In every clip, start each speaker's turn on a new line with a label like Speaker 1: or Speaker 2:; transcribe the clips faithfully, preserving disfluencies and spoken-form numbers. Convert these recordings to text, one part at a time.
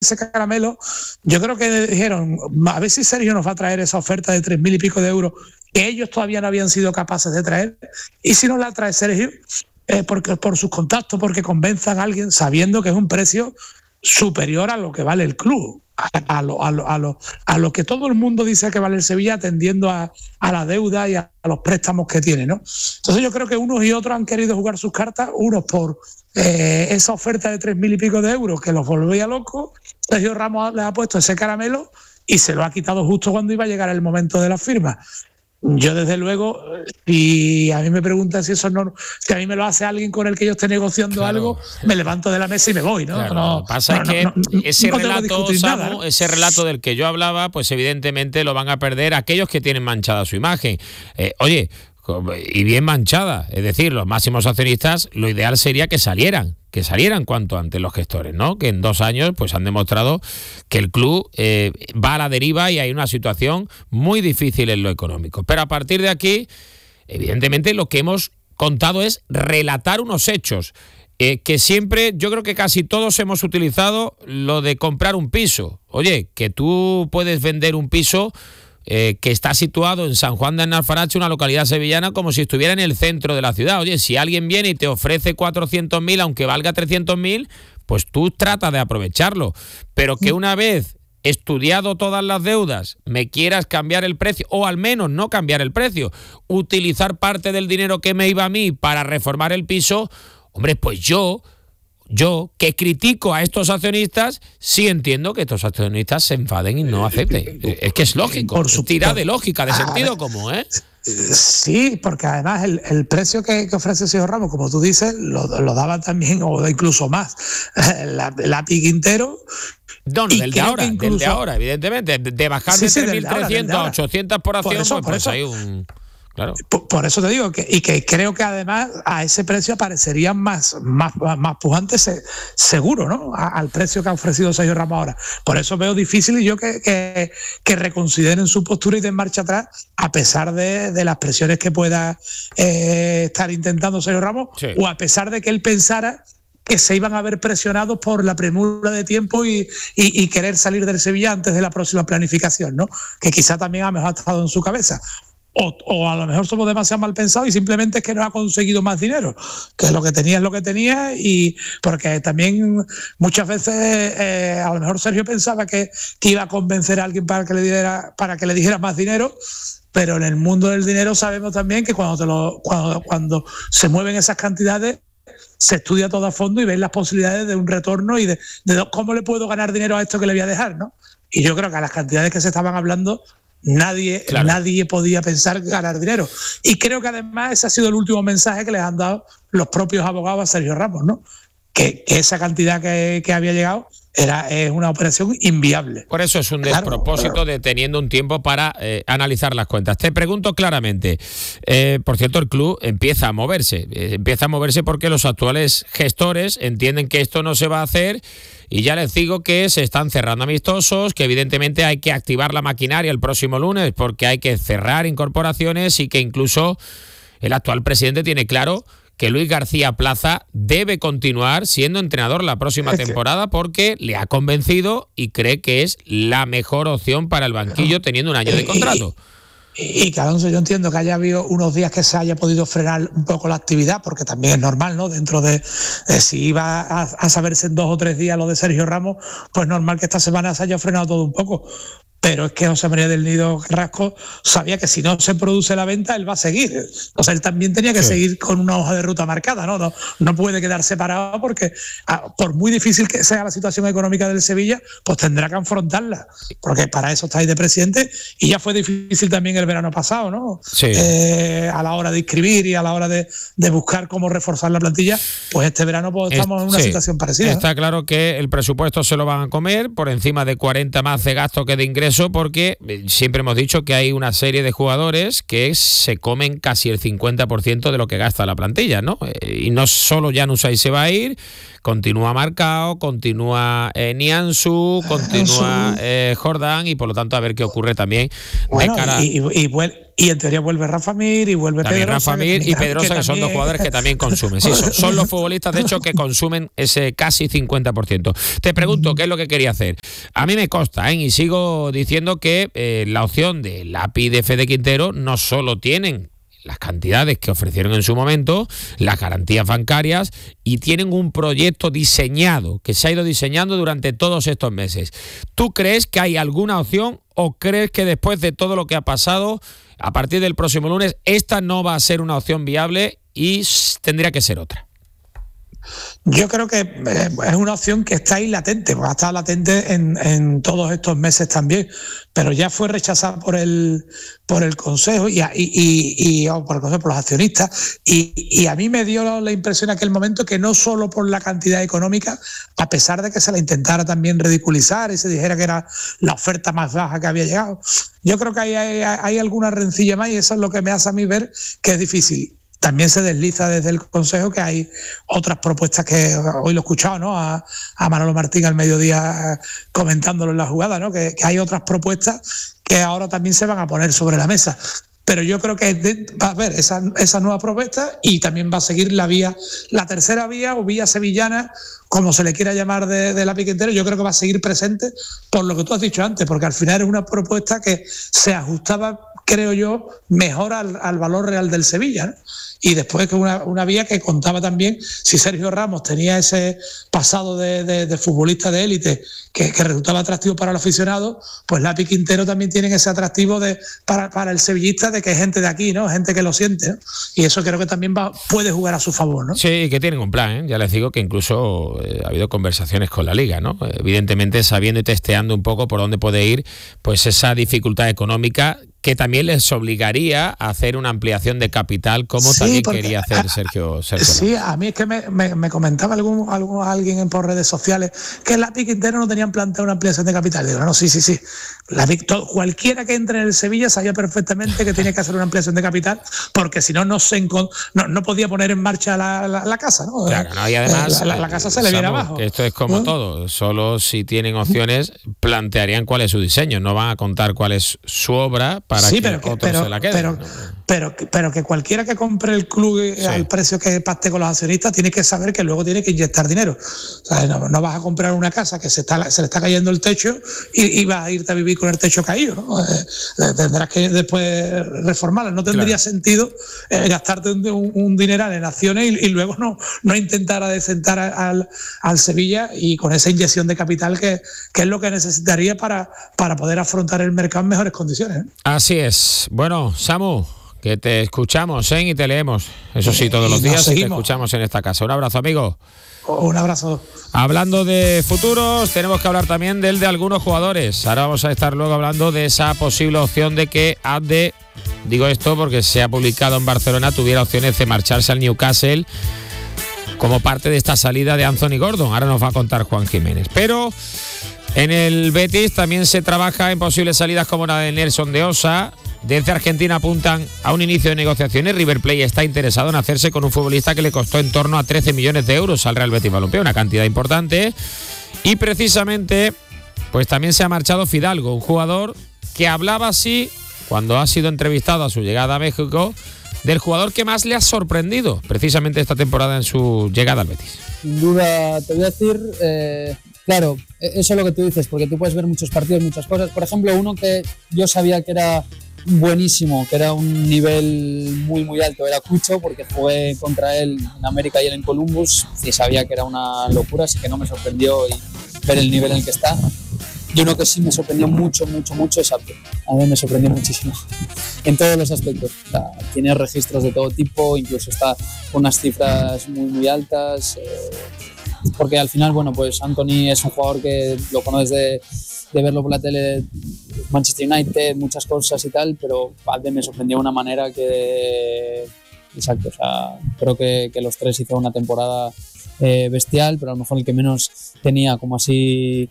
Speaker 1: ese caramelo, yo creo que dijeron, a ver si Sergio nos va a traer esa oferta de tres mil y pico de euros que ellos todavía no habían sido capaces de traer, y si nos la trae Sergio, eh, porque, por sus contactos, porque convenzan a alguien sabiendo que es un precio superior a lo que vale el club, a, a, lo, a, lo, a, lo, a lo que todo el mundo dice que vale el Sevilla, atendiendo a, a la deuda y a, a los préstamos que tiene, ¿no? Entonces yo creo que unos y otros han querido jugar sus cartas, unos por eh, esa oferta de tres mil y pico de euros que los volvía locos. Sergio Ramos les ha puesto ese caramelo y se lo ha quitado justo cuando iba a llegar el momento de la firma. Yo, desde luego, si a mí me preguntan si eso no, si a mí me lo hace alguien con el que yo esté negociando claro. algo, me levanto de la mesa y me voy, ¿no?
Speaker 2: Claro,
Speaker 1: no
Speaker 2: lo que pasa
Speaker 1: no,
Speaker 2: es que
Speaker 1: no, no,
Speaker 2: ese
Speaker 1: no
Speaker 2: relato, Samu,
Speaker 1: nada, ¿no?
Speaker 2: ese relato del que yo hablaba, pues evidentemente lo van a perder aquellos que tienen manchada su imagen. Eh, oye, y bien manchada, es decir, los máximos accionistas, lo ideal sería que salieran, que salieran cuanto antes los gestores, ¿no? Que en dos años pues han demostrado que el club eh, va a la deriva y hay una situación muy difícil en lo económico. Pero a partir de aquí, evidentemente lo que hemos contado es relatar unos hechos, eh, que siempre, yo creo que casi todos hemos utilizado lo de comprar un piso. Oye, que tú puedes vender un piso Eh, que está situado en San Juan de Alfarache, una localidad sevillana, como si estuviera en el centro de la ciudad. Oye, si alguien viene y te ofrece cuatrocientos mil, aunque valga trescientos mil, pues tú trata de aprovecharlo. Pero que una vez estudiado todas las deudas, me quieras cambiar el precio, o al menos no cambiar el precio, utilizar parte del dinero que me iba a mí para reformar el piso, hombre, pues yo... Yo, que critico a estos accionistas, sí entiendo que estos accionistas se enfaden y no acepten. Es que es lógico, por su tira de lógica, de sentido común, ¿eh?
Speaker 1: Sí, porque además el, el precio que, que ofrece Sergio Ramos, como tú dices, lo, lo daban también, o incluso más, la, la Quintero.
Speaker 2: No, no, del de ahora, incluso, del de ahora, evidentemente. De bajar sí, de sí, tres mil trescientos a ochocientos por acción, por eso, pues, por pues hay un... Claro.
Speaker 1: Por, por eso te digo que, y que creo que además a ese precio aparecerían más, más, más pujantes seguro, ¿no? A, al precio que ha ofrecido Sergio Ramos ahora. Por eso veo difícil y yo que, que, que reconsideren su postura y den marcha atrás, a pesar de, de las presiones que pueda eh, estar intentando Sergio Ramos, sí. o a pesar de que él pensara que se iban a ver presionados por la premura de tiempo y, y, y querer salir del Sevilla antes de la próxima planificación, ¿no? Que quizá también a lo mejor ha estado en su cabeza. O, o a lo mejor somos demasiado mal pensados y simplemente es que no ha conseguido más dinero, que lo que tenía es lo que tenía, y porque también muchas veces eh, a lo mejor Sergio pensaba que, que iba a convencer a alguien para que le diera, para que le dijera más dinero, pero en el mundo del dinero sabemos también que cuando, te lo, cuando, cuando se mueven esas cantidades se estudia todo a fondo y ves las posibilidades de un retorno y de, de cómo le puedo ganar dinero a esto que le voy a dejar, ¿no? Y yo creo que a las cantidades que se estaban hablando Nadie, claro. nadie podía pensar ganar dinero. Y creo que además ese ha sido el último mensaje que les han dado los propios abogados a Sergio Ramos, ¿no? Que, que esa cantidad que, que había llegado era es una operación inviable.
Speaker 2: Por eso es un despropósito claro, claro. de teniendo un tiempo para eh, analizar las cuentas. Te pregunto claramente, eh, por cierto, el club empieza a moverse, eh, empieza a moverse porque los actuales gestores entienden que esto no se va a hacer. Y ya les digo que se están cerrando amistosos, que evidentemente hay que activar la maquinaria el próximo lunes porque hay que cerrar incorporaciones, y que incluso el actual presidente tiene claro que Luis García Plaza debe continuar siendo entrenador la próxima temporada porque le ha convencido y cree que es la mejor opción para el banquillo teniendo un año de contrato.
Speaker 1: Y, y que Alonso, yo entiendo que haya habido unos días que se haya podido frenar un poco la actividad, porque también es normal, ¿no? Dentro de, de si iba a, a saberse en dos o tres días lo de Sergio Ramos, pues normal que esta semana se haya frenado todo un poco. Pero es que José María del Nido Carrasco sabía que si no se produce la venta, él va a seguir. O sea, él también tenía que sí. seguir con una hoja de ruta marcada, ¿no? No, no puede quedar separado porque, por muy difícil que sea la situación económica del Sevilla, pues tendrá que afrontarla. Porque para eso estáis de presidente, y ya fue difícil también el verano pasado, ¿no?
Speaker 2: Sí.
Speaker 1: Eh, a la hora de inscribir y a la hora de, de buscar cómo reforzar la plantilla, pues este verano pues estamos es, en una sí. situación parecida.
Speaker 2: Está ¿no? claro que el presupuesto se lo van a comer por encima de cuarenta más de gasto que de ingreso. Eso porque siempre hemos dicho que hay una serie de jugadores que se comen casi el cincuenta por ciento de lo que gasta la plantilla, ¿no? Y no solo Januzaj se va a ir, continúa Marcao, continúa eh, Nianzú, continúa eh, Jordán, y por lo tanto a ver qué ocurre también
Speaker 1: bueno,
Speaker 2: de cara...
Speaker 1: y, y, y, y en teoría vuelve Rafa Mir y vuelve
Speaker 2: también
Speaker 1: Pedrosa.
Speaker 2: Rafa Mir y Pedrosa, que, que son
Speaker 1: también...
Speaker 2: dos jugadores que también consumen. Sí, son, son los futbolistas, de hecho, que consumen ese casi cincuenta por ciento. Te pregunto, ¿qué es lo que quería hacer? A mí me consta, ¿eh? Y sigo diciendo que eh, la opción de Lapi y de Fede Quintero no solo tienen las cantidades que ofrecieron en su momento, las garantías bancarias, y tienen un proyecto diseñado, que se ha ido diseñando durante todos estos meses. ¿Tú crees que hay alguna opción o crees que después de todo lo que ha pasado, a partir del próximo lunes, esta no va a ser una opción viable y tendría que ser otra?
Speaker 1: Yo creo que es una opción que está ahí latente, porque ha estado latente en, en todos estos meses también, pero ya fue rechazada por el por el Consejo y, y, y, y o por el Consejo, por los accionistas, y, y a mí me dio la impresión en aquel momento que no solo por la cantidad económica, a pesar de que se la intentara también ridiculizar y se dijera que era la oferta más baja que había llegado, yo creo que hay, hay, hay alguna rencilla más, y eso es lo que me hace a mí ver que es difícil. También se desliza desde el Consejo que hay otras propuestas que hoy lo he escuchado, ¿no? A, a Manolo Martín al mediodía comentándolo en la jugada, ¿no? Que, que hay otras propuestas que ahora también se van a poner sobre la mesa. Pero yo creo que de, va a haber esa, esa nueva propuesta, y también va a seguir la vía, la tercera vía o vía sevillana, como se le quiera llamar, de, de Lapi Quintero. Yo creo que va a seguir presente por lo que tú has dicho antes, porque al final es una propuesta que se ajustaba, creo yo, mejor al, al valor real del Sevilla, ¿no? Y después que una, una vía que contaba también, si Sergio Ramos tenía ese pasado de, de, de futbolista de élite que, que resultaba atractivo para el aficionado, pues Lapi Quintero también tiene ese atractivo de, para, para el sevillista, de que es gente de aquí, ¿no? Gente que lo siente, ¿no? Y eso creo que también va, puede jugar a su favor, ¿no?
Speaker 2: Sí, que tienen un plan, ¿eh? Ya les digo que incluso eh, ha habido conversaciones con la Liga, ¿no? Evidentemente sabiendo y testeando un poco por dónde puede ir pues esa dificultad económica, que también les obligaría a hacer una ampliación de capital, como sí, también porque, quería hacer Sergio Sergio
Speaker 1: Sí, Ramos. A mí es que me, me, me comentaba algún, algún alguien por redes sociales que Lapi Quintero no tenían planteado una ampliación de capital. Digo, no, sí, sí, sí. La, todo, cualquiera que entre en el Sevilla sabía perfectamente que tenía que hacer una ampliación de capital, porque si no, no, se no, no podía poner en marcha la, la, la casa, ¿no?
Speaker 2: Claro, no, y además
Speaker 1: la, la, la casa se le viene abajo.
Speaker 2: Que esto es como ¿no? todo, solo si tienen opciones plantearían cuál es su diseño, no van a contar cuál es su obra para sí, que, pero que otros pero, se la queden.
Speaker 1: Pero, pero, pero que cualquiera que compre el club sí. al precio que pacte con los accionistas tiene que saber que luego tiene que inyectar dinero. O sea, no, no vas a comprar una casa que se, está, se le está cayendo el techo y, y vas a irte a vivir con el techo caído, ¿no? Eh, tendrás que después reformarla. No tendría claro. sentido eh, gastarte un, un, un dineral en acciones y, y luego no, no intentar adecentar al, al Sevilla, y con esa inyección de capital que, que es lo que necesitaría para, para poder afrontar el mercado en mejores condiciones, ¿eh?
Speaker 2: Así es. Bueno, Samu, que te escuchamos, ¿eh? Y te leemos. Eso sí, todos los días, y te escuchamos en esta casa. Un abrazo, amigo.
Speaker 1: Un abrazo.
Speaker 2: Hablando de futuros, tenemos que hablar también del de algunos jugadores. Ahora vamos a estar luego hablando de esa posible opción de que Abde, digo esto porque se ha publicado en Barcelona, tuviera opciones de marcharse al Newcastle como parte de esta salida de Anthony Gordon. Ahora nos va a contar Juan Jiménez. Pero en el Betis también se trabaja en posibles salidas como la de Nelson de Osa. Desde Argentina apuntan a un inicio de negociaciones. River Plate está interesado en hacerse con un futbolista que le costó en torno a trece millones de euros al Real Betis Balompié, una cantidad importante. Y precisamente, pues también se ha marchado Fidalgo, un jugador que hablaba así cuando ha sido entrevistado a su llegada a México, del jugador que más le ha sorprendido precisamente esta temporada en su llegada al Betis.
Speaker 3: Sin duda, te voy a decir, eh, claro, eso es lo que tú dices, porque tú puedes ver muchos partidos, muchas cosas. Por ejemplo, uno que yo sabía que era buenísimo, que era un nivel muy muy alto, era Cucho, porque jugué contra él en América y él en Columbus y sabía que era una locura, así que no me sorprendió y ver el nivel en el que está. Y uno que sí me sorprendió mucho, mucho, mucho es Abde. A mí me sorprendió muchísimo en todos los aspectos. O sea, tiene registros de todo tipo, incluso está con unas cifras muy muy altas, eh, porque al final, bueno, pues Anthony es un jugador que lo conoces de de verlo por la tele, Manchester United, muchas cosas y tal, pero Abde me sorprendió de una manera que, exacto, o sea, creo que, que los tres hicieron una temporada eh, bestial, pero a lo mejor el que menos tenía como así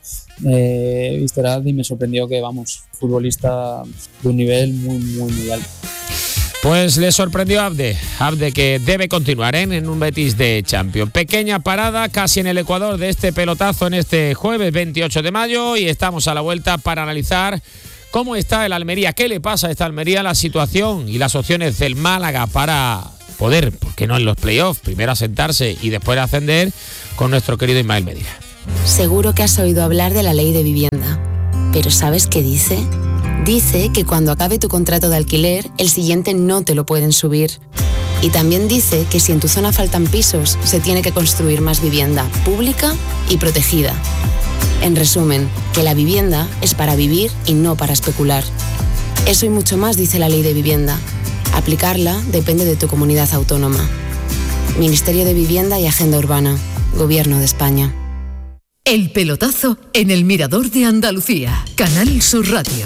Speaker 3: eh, visto era Abde, y me sorprendió que, vamos, futbolista de un nivel muy, muy, muy alto.
Speaker 2: Pues le sorprendió a Abde, Abde que debe continuar ¿eh? en un Betis de Champions. Pequeña parada casi en el Ecuador de este pelotazo en este jueves veintiocho de mayo y estamos a la vuelta para analizar cómo está el Almería, qué le pasa a esta Almería, la situación y las opciones del Málaga para poder, porque no en los playoffs, primero asentarse y después ascender con nuestro querido Ismael Medina.
Speaker 4: Seguro que has oído hablar de la ley de vivienda, pero ¿sabes qué dice? Dice que cuando acabe tu contrato de alquiler, el siguiente no te lo pueden subir. Y también dice que si en tu zona faltan pisos, se tiene que construir más vivienda pública y protegida. En resumen, que la vivienda es para vivir y no para especular. Eso y mucho más dice la ley de vivienda. Aplicarla depende de tu comunidad autónoma. Ministerio de Vivienda y Agenda Urbana. Gobierno de España.
Speaker 5: El pelotazo en el Mirador de Andalucía. Canal Sur Radio.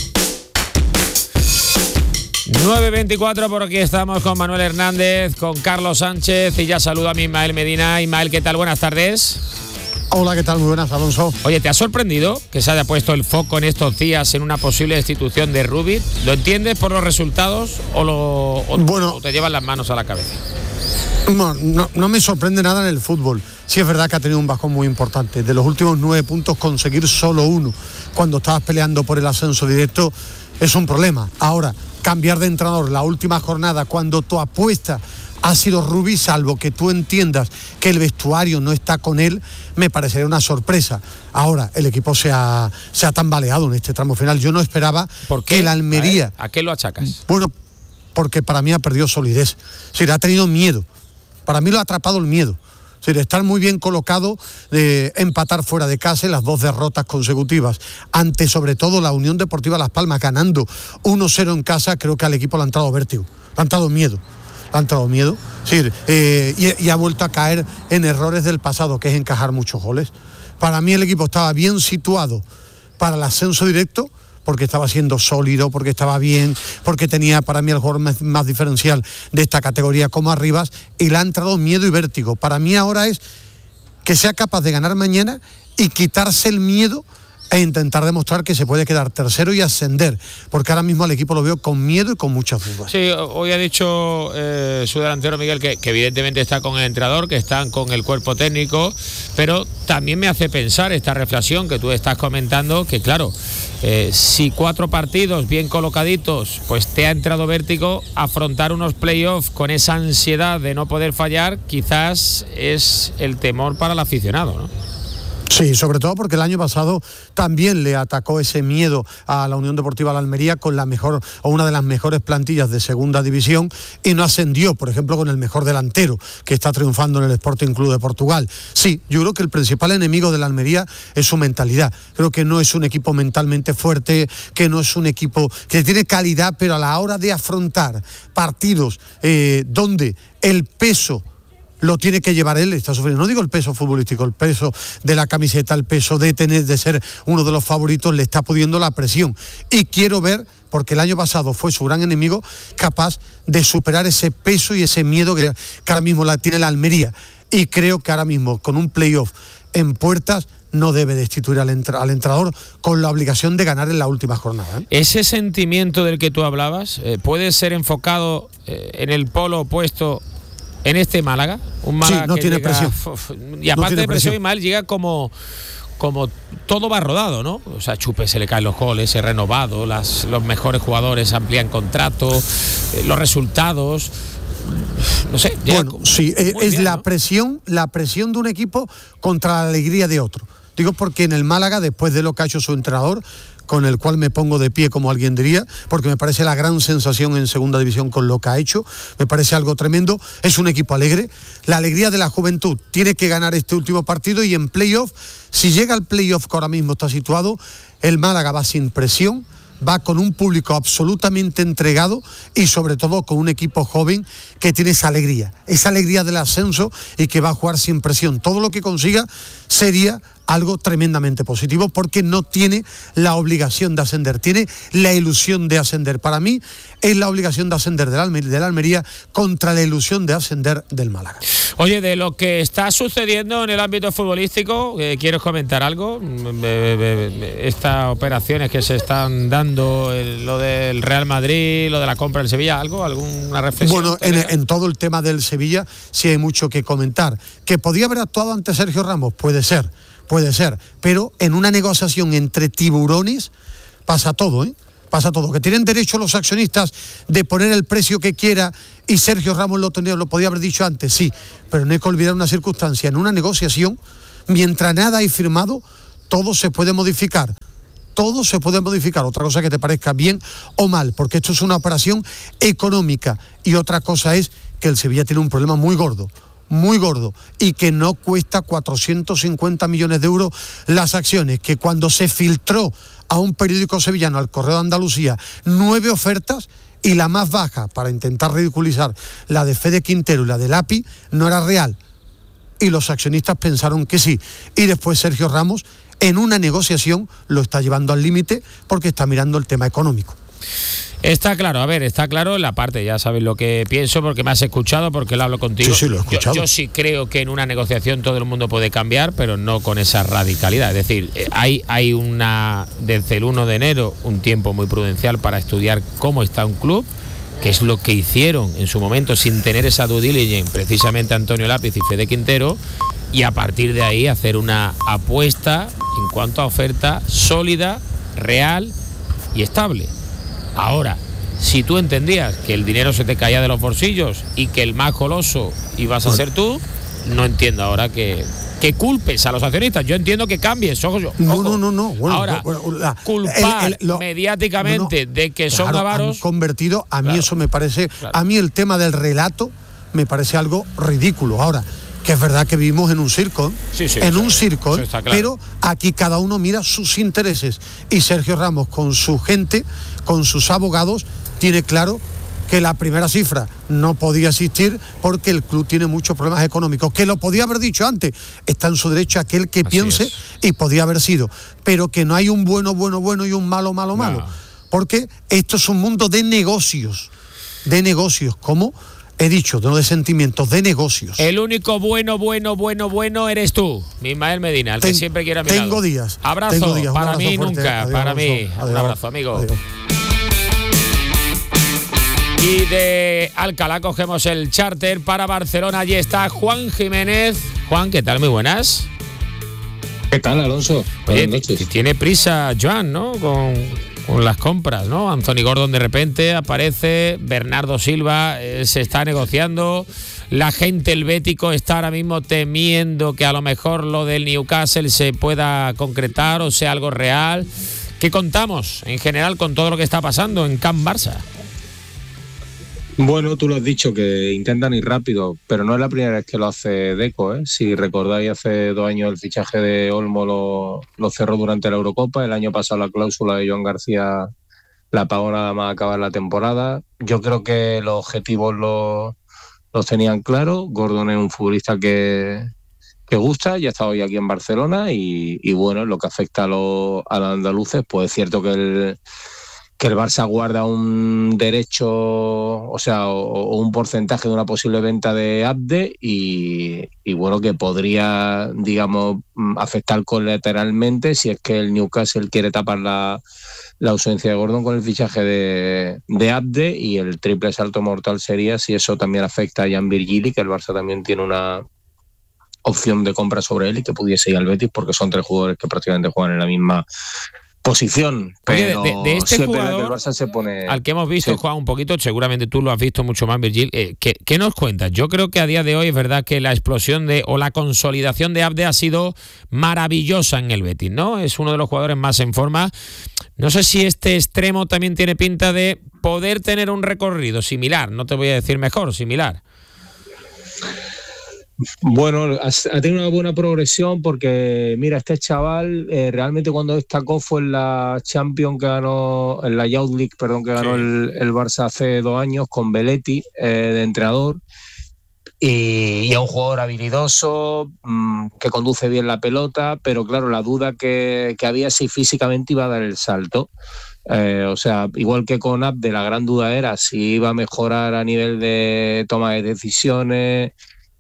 Speaker 2: nueve veinticuatro, por aquí estamos con Manuel Hernández, con Carlos Sánchez y ya saludo a mi Ismael Medina. Ismael, ¿qué tal? Buenas tardes.
Speaker 6: Hola, ¿qué tal? Muy buenas, Alonso.
Speaker 2: Oye, ¿te ha sorprendido que se haya puesto el foco en estos días en una posible destitución de Rubí? ¿Lo entiendes por los resultados o, lo, o,
Speaker 6: bueno,
Speaker 2: o te llevan las manos a la cabeza?
Speaker 6: No, no, no me sorprende nada en el fútbol. Sí es verdad que ha tenido un bajón muy importante. De los últimos nueve puntos, conseguir solo uno cuando estabas peleando por el ascenso directo es un problema. Ahora, cambiar de entrenador la última jornada cuando tu apuesta ha sido Rubí, salvo que tú entiendas que el vestuario no está con él, me parecería una sorpresa. Ahora, el equipo se ha, se ha tambaleado en este tramo final. Yo no esperaba
Speaker 2: ¿Por qué?
Speaker 6: que el Almería...
Speaker 2: ¿A, ¿A qué lo achacas?
Speaker 6: Bueno, porque para mí ha perdido solidez. Sí, ha tenido miedo. Para mí lo ha atrapado el miedo. Sí, de estar muy bien colocado, de empatar fuera de casa y las dos derrotas consecutivas. Ante, sobre todo, la Unión Deportiva Las Palmas, ganando uno cero en casa, creo que al equipo le ha entrado vértigo, le ha entrado miedo. Le ha entrado miedo. Sí, eh, y, y ha vuelto a caer en errores del pasado, que es encajar muchos goles. Para mí el equipo estaba bien situado para el ascenso directo, porque estaba siendo sólido, porque estaba bien, porque tenía para mí el jugador más, más diferencial de esta categoría como Arribas, y le ha entrado miedo y vértigo. Para mí ahora es que sea capaz de ganar mañana y quitarse el miedo e intentar demostrar que se puede quedar tercero y ascender, porque ahora mismo al equipo lo veo con miedo y con muchas dudas.
Speaker 2: Sí, hoy ha dicho eh, su delantero Miguel que, que evidentemente está con el entrenador, que están con el cuerpo técnico, pero también me hace pensar esta reflexión que tú estás comentando, que claro, eh, si cuatro partidos bien colocaditos, pues te ha entrado vértigo, afrontar unos playoffs con esa ansiedad de no poder fallar, quizás es el temor para el aficionado, ¿no?
Speaker 6: Sí, sobre todo porque el año pasado también le atacó ese miedo a la Unión Deportiva La Almería con la mejor o una de las mejores plantillas de segunda división y no ascendió, por ejemplo, con el mejor delantero que está triunfando en el Sporting Club de Portugal. Sí, yo creo que el principal enemigo de la Almería es su mentalidad. Creo que no es un equipo mentalmente fuerte, que no es un equipo que tiene calidad, pero a la hora de afrontar partidos eh, donde el peso lo tiene que llevar él, está sufriendo. No digo el peso futbolístico, el peso de la camiseta, el peso de tener, de ser uno de los favoritos, le está pudiendo la presión. Y quiero ver, porque el año pasado fue su gran enemigo, capaz de superar ese peso y ese miedo que, que ahora mismo la tiene la Almería. Y creo que ahora mismo, con un playoff en puertas, no debe destituir al, entra, al entrenador con la obligación de ganar en la última jornada, ¿eh?
Speaker 2: Ese sentimiento del que tú hablabas, eh, ¿puede ser enfocado eh, en el polo opuesto en este Málaga? Un Málaga
Speaker 6: sí, no
Speaker 2: que
Speaker 6: tiene
Speaker 2: llega,
Speaker 6: presión.
Speaker 2: Uf, y aparte
Speaker 6: no
Speaker 2: de presión,
Speaker 6: presión.
Speaker 2: Ismael llega como, como todo va rodado, ¿no? O sea, Chupe se le caen los goles, es renovado, las, los mejores jugadores amplían contrato, eh, los resultados, no sé.
Speaker 6: Bueno, sí, es
Speaker 2: bien,
Speaker 6: la
Speaker 2: ¿no?
Speaker 6: presión, la presión de un equipo contra la alegría de otro. Digo porque en el Málaga, después de lo que ha hecho su entrenador, con el cual me pongo de pie, como alguien diría, porque me parece la gran sensación en segunda división con lo que ha hecho, me parece algo tremendo, es un equipo alegre, la alegría de la juventud, tiene que ganar este último partido y en playoff, si llega al playoff que ahora mismo está situado, el Málaga va sin presión, va con un público absolutamente entregado y sobre todo con un equipo joven que tiene esa alegría, esa alegría del ascenso y que va a jugar sin presión. Todo lo que consiga sería algo tremendamente positivo, porque no tiene la obligación de ascender, tiene la ilusión de ascender. Para mí es la obligación de ascender del Almería, del Almería contra la ilusión de ascender del Málaga.
Speaker 2: Oye, de lo que está sucediendo en el ámbito futbolístico, eh, ¿quieres comentar algo? Estas operaciones que se están dando, el, lo del Real Madrid, lo de la compra del Sevilla, ¿algo? ¿Alguna reflexión?
Speaker 6: Bueno, en, en todo el tema del Sevilla sí hay mucho que comentar. ¿Que podía haber actuado ante Sergio Ramos? Puede ser. Puede ser, pero en una negociación entre tiburones pasa todo, ¿eh? Pasa todo. Que tienen derecho los accionistas de poner el precio que quiera, y Sergio Ramos lo tenía, lo podía haber dicho antes, sí, pero no hay que olvidar una circunstancia. En una negociación, mientras nada hay firmado, todo se puede modificar. Todo se puede modificar. Otra cosa que te parezca bien o mal, porque esto es una operación económica, y otra cosa es que el Sevilla tiene un problema muy gordo. muy gordo, y que no cuesta cuatrocientos cincuenta millones de euros las acciones, que cuando se filtró a un periódico sevillano, al Correo de Andalucía, nueve ofertas, y la más baja, para intentar ridiculizar, la de Fede Quintero y la de Lapi, no era real, y los accionistas pensaron que sí, y después Sergio Ramos, en una negociación, lo está llevando al límite, porque está mirando el tema económico.
Speaker 2: Está claro, a ver, está claro en la parte, ya sabes lo que pienso, porque me has escuchado, porque lo hablo contigo.
Speaker 6: Sí, sí, lo he escuchado.
Speaker 2: Yo, yo sí creo que en una negociación todo el mundo puede cambiar, pero no con esa radicalidad. Es decir, hay, hay una, desde el uno de enero, un tiempo muy prudencial para estudiar cómo está un club, que es lo que hicieron en su momento sin tener esa due diligence, precisamente Antonio Lápiz y Fede Quintero, y a partir de ahí hacer una apuesta en cuanto a oferta sólida, real y estable. Ahora, si tú entendías que el dinero se te caía de los bolsillos y que el más goloso ibas a ser tú, no entiendo ahora que, que culpes a los accionistas. Yo entiendo que cambies, ojo, ojo.
Speaker 6: No, no, no, no. Bueno,
Speaker 2: ahora,
Speaker 6: bueno, la,
Speaker 2: culpar
Speaker 6: el, el, lo,
Speaker 2: mediáticamente no, no, de que
Speaker 6: claro,
Speaker 2: son avaros.
Speaker 6: Han convertido, a mí
Speaker 2: claro,
Speaker 6: eso me parece,
Speaker 2: claro.
Speaker 6: a mí el tema del relato me parece algo ridículo. Ahora, que es verdad que vivimos en un circo,
Speaker 2: sí, sí,
Speaker 6: en
Speaker 2: eso,
Speaker 6: un circo,
Speaker 2: claro.
Speaker 6: Pero aquí cada uno mira sus intereses, y Sergio Ramos, con su gente, con sus abogados, tiene claro que la primera cifra no podía existir porque el club tiene muchos problemas económicos, que lo podía haber dicho antes, está en su derecho aquel que
Speaker 2: Así
Speaker 6: piense
Speaker 2: es.
Speaker 6: Y podía haber sido, pero que no hay un bueno, bueno, bueno y un malo, malo, no. malo, porque esto es un mundo de negocios, de negocios, como he dicho, no de sentimientos, de negocios.
Speaker 2: El único bueno, bueno, bueno, bueno eres tú, Ismael Medina, el Ten, que siempre quiera mirar.
Speaker 6: Tengo días.
Speaker 2: Abrazo,
Speaker 6: tengo días.
Speaker 2: para
Speaker 6: abrazo
Speaker 2: mí
Speaker 6: fuerte.
Speaker 2: nunca,
Speaker 6: Adiós,
Speaker 2: para
Speaker 6: abrazo.
Speaker 2: mí.
Speaker 6: Adiós.
Speaker 2: Un abrazo, amigo.
Speaker 6: Adiós.
Speaker 2: Y de Alcalá cogemos el charter para Barcelona. Allí está Juan Jiménez. Juan, ¿qué tal? Muy buenas.
Speaker 7: ¿Qué tal, Alonso?
Speaker 2: Oye,
Speaker 7: Buenas noches.
Speaker 2: Tiene prisa Joan, ¿no? Con, con las compras, ¿no? Anthony Gordon de repente aparece, Bernardo Silva eh, se está negociando. La gente helvético está ahora mismo temiendo que a lo mejor lo del Newcastle se pueda concretar o sea algo real. ¿Qué contamos en general con todo lo que está pasando en Camp Barça?
Speaker 7: Bueno, tú lo has dicho, que intentan ir rápido, pero no es la primera vez que lo hace Deco, ¿eh? Si recordáis, hace dos años el fichaje de Olmo lo, lo cerró durante la Eurocopa, el año pasado la cláusula de Joan García la pagó nada más acabar la temporada. Yo creo que los objetivos los, los tenían claros. Gordon es un futbolista que, que gusta, ya ha estado hoy aquí en Barcelona y, y bueno, lo que afecta a los, a los andaluces, pues es cierto que el que el Barça guarda un derecho, o sea, o, o un porcentaje de una posible venta de Abde y, y bueno, que podría, digamos, afectar colateralmente si es que el Newcastle quiere tapar la, la ausencia de Gordon con el fichaje de, de Abde, y el triple salto mortal sería si eso también afecta a Jan Virgili, que el Barça también tiene una opción de compra sobre él y que pudiese ir al Betis, porque son tres jugadores que prácticamente juegan en la misma posición, pero
Speaker 2: Oye, de, de este jugador
Speaker 7: que el Barça se pone,
Speaker 2: al que hemos visto, sí. Juan, un poquito, seguramente tú lo has visto mucho más, Virgil, eh, ¿qué, ¿qué nos cuentas? Yo creo que a día de hoy es verdad que la explosión de o la consolidación de Abde ha sido maravillosa en el Betis, ¿no? Es uno de los jugadores más en forma. No sé si este extremo también tiene pinta de poder tener un recorrido similar, no te voy a decir mejor, similar.
Speaker 7: Bueno, ha tenido una buena progresión porque, mira, este chaval eh, realmente cuando destacó fue en la Champions que ganó, en la Youth League, perdón, que ganó sí. el, el Barça hace dos años con Belletti eh, de entrenador. y, y es un jugador habilidoso, mmm, que conduce bien la pelota, pero claro, la duda que, que había es si físicamente iba a dar el salto. Eh, o sea, igual que con Abde, la gran duda era si iba a mejorar a nivel de toma de decisiones,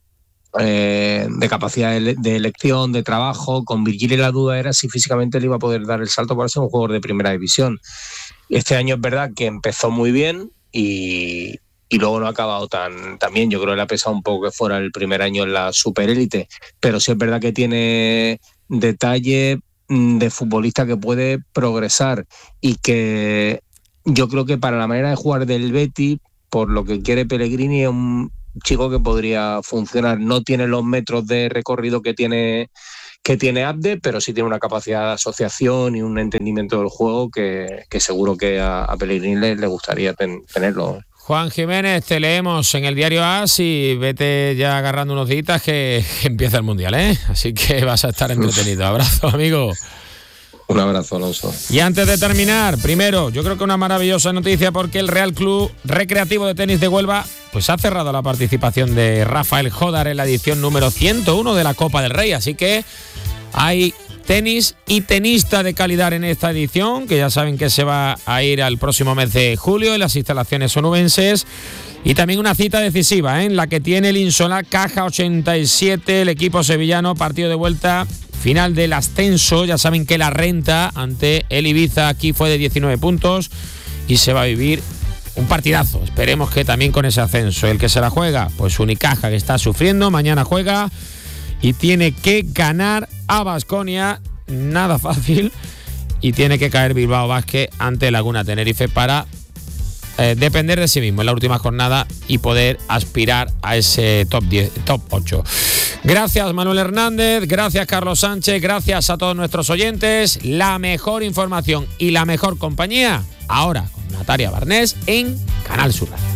Speaker 7: eh, de capacidad de, de elección, de trabajo. Con Virgili la duda era si físicamente le iba a poder dar el salto para ser un jugador de primera división. Este año es verdad que empezó muy bien y, y luego no ha acabado tan, tan bien. Yo creo que le ha pesado un poco que fuera el primer año en la superélite, pero sí es verdad que tiene detalle de futbolista que puede progresar y que yo creo que para la manera de jugar del Betis, por lo que quiere Pellegrini, es un chico que podría funcionar. No tiene los metros de recorrido que tiene que tiene Abde, pero sí tiene una capacidad de asociación y un entendimiento del juego que, que seguro que a, a Pellegrini le, le gustaría ten, tenerlo.
Speaker 2: Juan Jiménez, te leemos en el diario AS y vete ya agarrando unos días que, que empieza el Mundial, ¿eh? Así que vas a estar entretenido. Abrazo, amigo.
Speaker 7: Un abrazo, Alonso.
Speaker 2: Y antes de terminar, primero, yo creo que una maravillosa noticia porque el Real Club Recreativo de Tenis de Huelva pues ha cerrado la participación de Rafael Jodar en la edición número ciento uno de la Copa del Rey. Así que hay tenis y tenista de calidad en esta edición, que ya saben que se va a ir al próximo mes de julio en las instalaciones onubenses. Y también una cita decisiva, ¿eh? En la que tiene el Insola Caja ochenta y siete, el equipo sevillano, partido de vuelta, final del ascenso. Ya saben que la renta ante el Ibiza aquí fue de diecinueve puntos y se va a vivir un partidazo. Esperemos que también con ese ascenso. El que se la juega, pues Unicaja, que está sufriendo, mañana juega y tiene que ganar a Baskonia, nada fácil, y tiene que caer Bilbao Basket ante Laguna Tenerife para eh, depender de sí mismo en la última jornada y poder aspirar a ese top diez, top ocho. Gracias Manuel Hernández, gracias Carlos Sánchez, gracias a todos nuestros oyentes. La mejor información y la mejor compañía ahora con Natalia Barnés en Canal Sur Radio.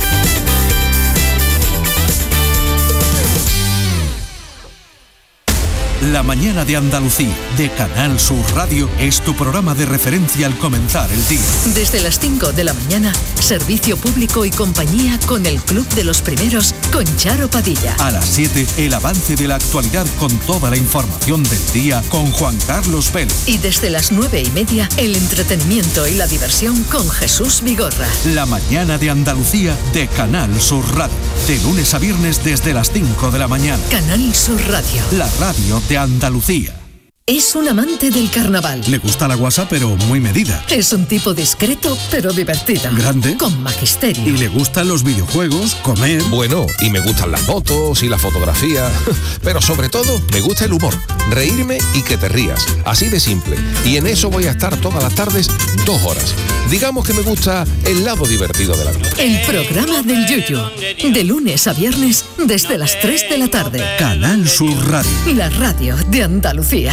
Speaker 8: La mañana de Andalucía, de Canal Sur Radio, es tu programa de referencia al comenzar el día.
Speaker 5: Desde las cinco de la mañana, servicio público y compañía con el Club de los Primeros, con Charo Padilla.
Speaker 8: A las siete, el avance de la actualidad con toda la información del día con Juan Carlos Vélez.
Speaker 5: Y desde las nueve y media, el entretenimiento y la diversión con Jesús Vigorra.
Speaker 8: La mañana de Andalucía, de Canal Sur Radio. De lunes a viernes desde las cinco de la mañana.
Speaker 5: Canal Sur Radio.
Speaker 8: La radio de Andalucía.
Speaker 5: Es un amante del carnaval.
Speaker 8: Le gusta la guasa, pero muy medida.
Speaker 5: Es un tipo discreto, pero divertido.
Speaker 8: Grande.
Speaker 5: Con magisterio.
Speaker 8: Y le gustan los videojuegos, comer.
Speaker 9: Bueno, y me gustan las fotos y la fotografía. Pero sobre todo, me gusta el humor. Reírme y que te rías. Así de simple. Y en eso voy a estar todas las tardes, dos horas. Digamos que me gusta el lado divertido de la vida.
Speaker 5: El programa del Yuyu. De lunes a viernes, desde las tres de la tarde.
Speaker 8: Canal Sur Radio.
Speaker 5: La radio de Andalucía.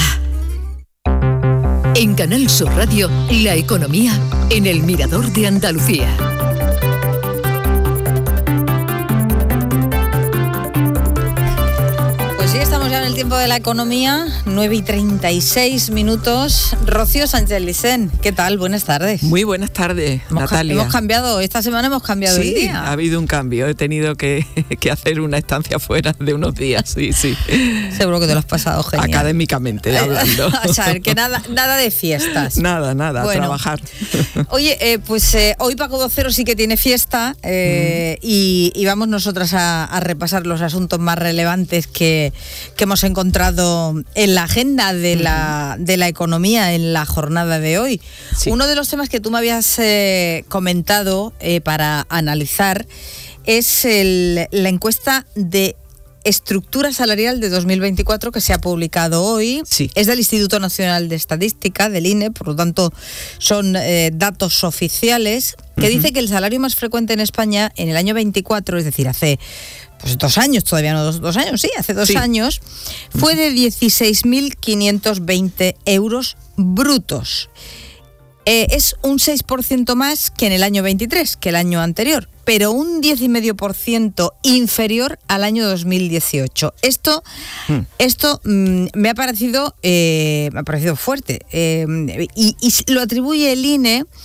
Speaker 5: En Canal Sur Radio, la economía en el Mirador de Andalucía.
Speaker 10: Pues sí, estamos ya en el tiempo de la economía, nueve y treinta y seis minutos. Rocío Sánchez Licén, ¿qué tal? Buenas tardes.
Speaker 11: Muy buenas tardes,
Speaker 10: hemos
Speaker 11: Natalia.
Speaker 10: Ca- hemos cambiado, esta semana hemos cambiado
Speaker 11: sí,
Speaker 10: el día.
Speaker 11: Ha habido un cambio, he tenido que, que hacer una estancia fuera de unos días, sí, sí.
Speaker 10: Seguro que te lo has pasado genial.
Speaker 11: Académicamente hablando.
Speaker 10: O sea, que nada, nada de fiestas.
Speaker 11: Nada, nada,
Speaker 10: bueno,
Speaker 11: trabajar.
Speaker 10: Oye, eh, pues eh, hoy Paco Vocero sí que tiene fiesta eh, mm. y, y vamos nosotras a, a repasar los asuntos más relevantes que, que hemos encontrado en la agenda de la, de la economía en la jornada de hoy. Sí. Uno de los temas que tú me habías eh, comentado eh, para analizar es el, la encuesta de estructura salarial de dos mil veinticuatro que se ha publicado hoy.
Speaker 11: Sí.
Speaker 10: Es del Instituto Nacional de Estadística, del I N E, por lo tanto son eh, datos oficiales, que uh-huh. dice que el salario más frecuente en España en el año veinticuatro, es decir, hace pues dos años, todavía no dos, dos años, sí, hace dos sí. años, fue de dieciséis mil quinientos veinte euros brutos. Eh, es un seis por ciento más que en el año veintitrés, que el año anterior, pero un diez coma cinco por ciento inferior al año dos mil dieciocho. Esto, hmm. esto mmm, me ha parecido, eh, me ha parecido fuerte eh, y, y lo atribuye el I N E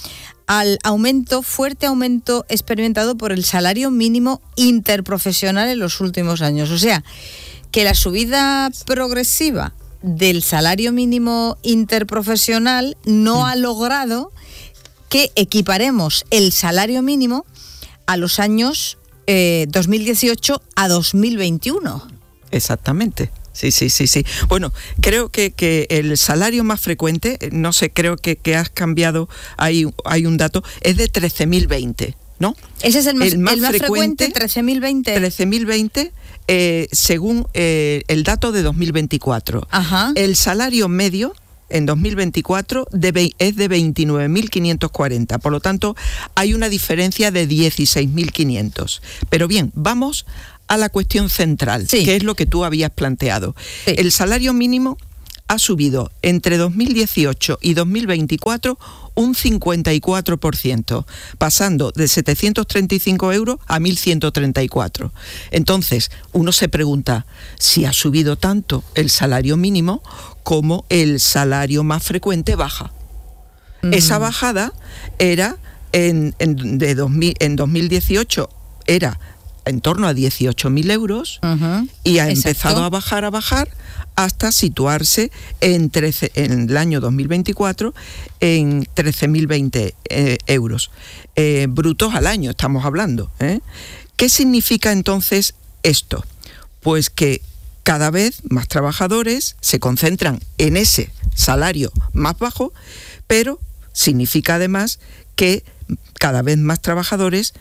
Speaker 10: al aumento, fuerte aumento experimentado por el salario mínimo interprofesional en los últimos años. O sea, que la subida progresiva del salario mínimo interprofesional no mm. ha logrado que equiparemos el salario mínimo a los años eh, dos mil dieciocho a dos mil veintiuno.
Speaker 11: Exactamente. Sí, sí, sí, sí. Bueno, creo que, que el salario más frecuente, no sé, creo que, que has cambiado, hay, hay un dato, es de trece mil veinte, ¿no?
Speaker 10: Ese es el más, el más, el más frecuente, frecuente, trece mil veinte.
Speaker 11: trece mil veinte, eh, según eh, el dato de dos mil veinticuatro.
Speaker 10: Ajá.
Speaker 11: El salario medio en dos mil veinticuatro de, es de veintinueve mil quinientos cuarenta, por lo tanto, hay una diferencia de dieciséis mil quinientos. Pero bien, vamos a la cuestión central, sí. que es lo que tú habías planteado. Sí. El salario mínimo ha subido entre dos mil dieciocho y dos mil veinticuatro un cincuenta y cuatro por ciento, pasando de setecientos treinta y cinco euros a mil ciento treinta y cuatro. Entonces, uno se pregunta, si ha subido tanto el salario mínimo, ¿cómo el salario más frecuente baja? Mm. Esa bajada era en, en, de dos mil, en dos mil dieciocho, era en torno a dieciocho mil euros, uh-huh. y ha Exacto. empezado a bajar, a bajar, hasta situarse en, trece, en el año dos mil veinticuatro en trece mil veinte eh, euros. Eh, brutos al año estamos hablando. ¿eh? ¿Qué significa entonces esto? Pues que cada vez más trabajadores se concentran en ese salario más bajo, pero significa además que cada vez más trabajadores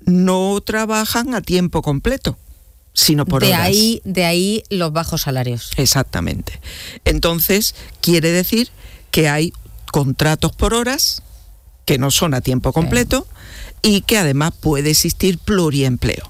Speaker 11: no trabajan a tiempo completo, sino por
Speaker 10: de
Speaker 11: horas.
Speaker 10: Ahí, de ahí los bajos salarios.
Speaker 11: Exactamente. Entonces, quiere decir que hay contratos por horas que no son a tiempo completo, sí. y que además puede existir pluriempleo.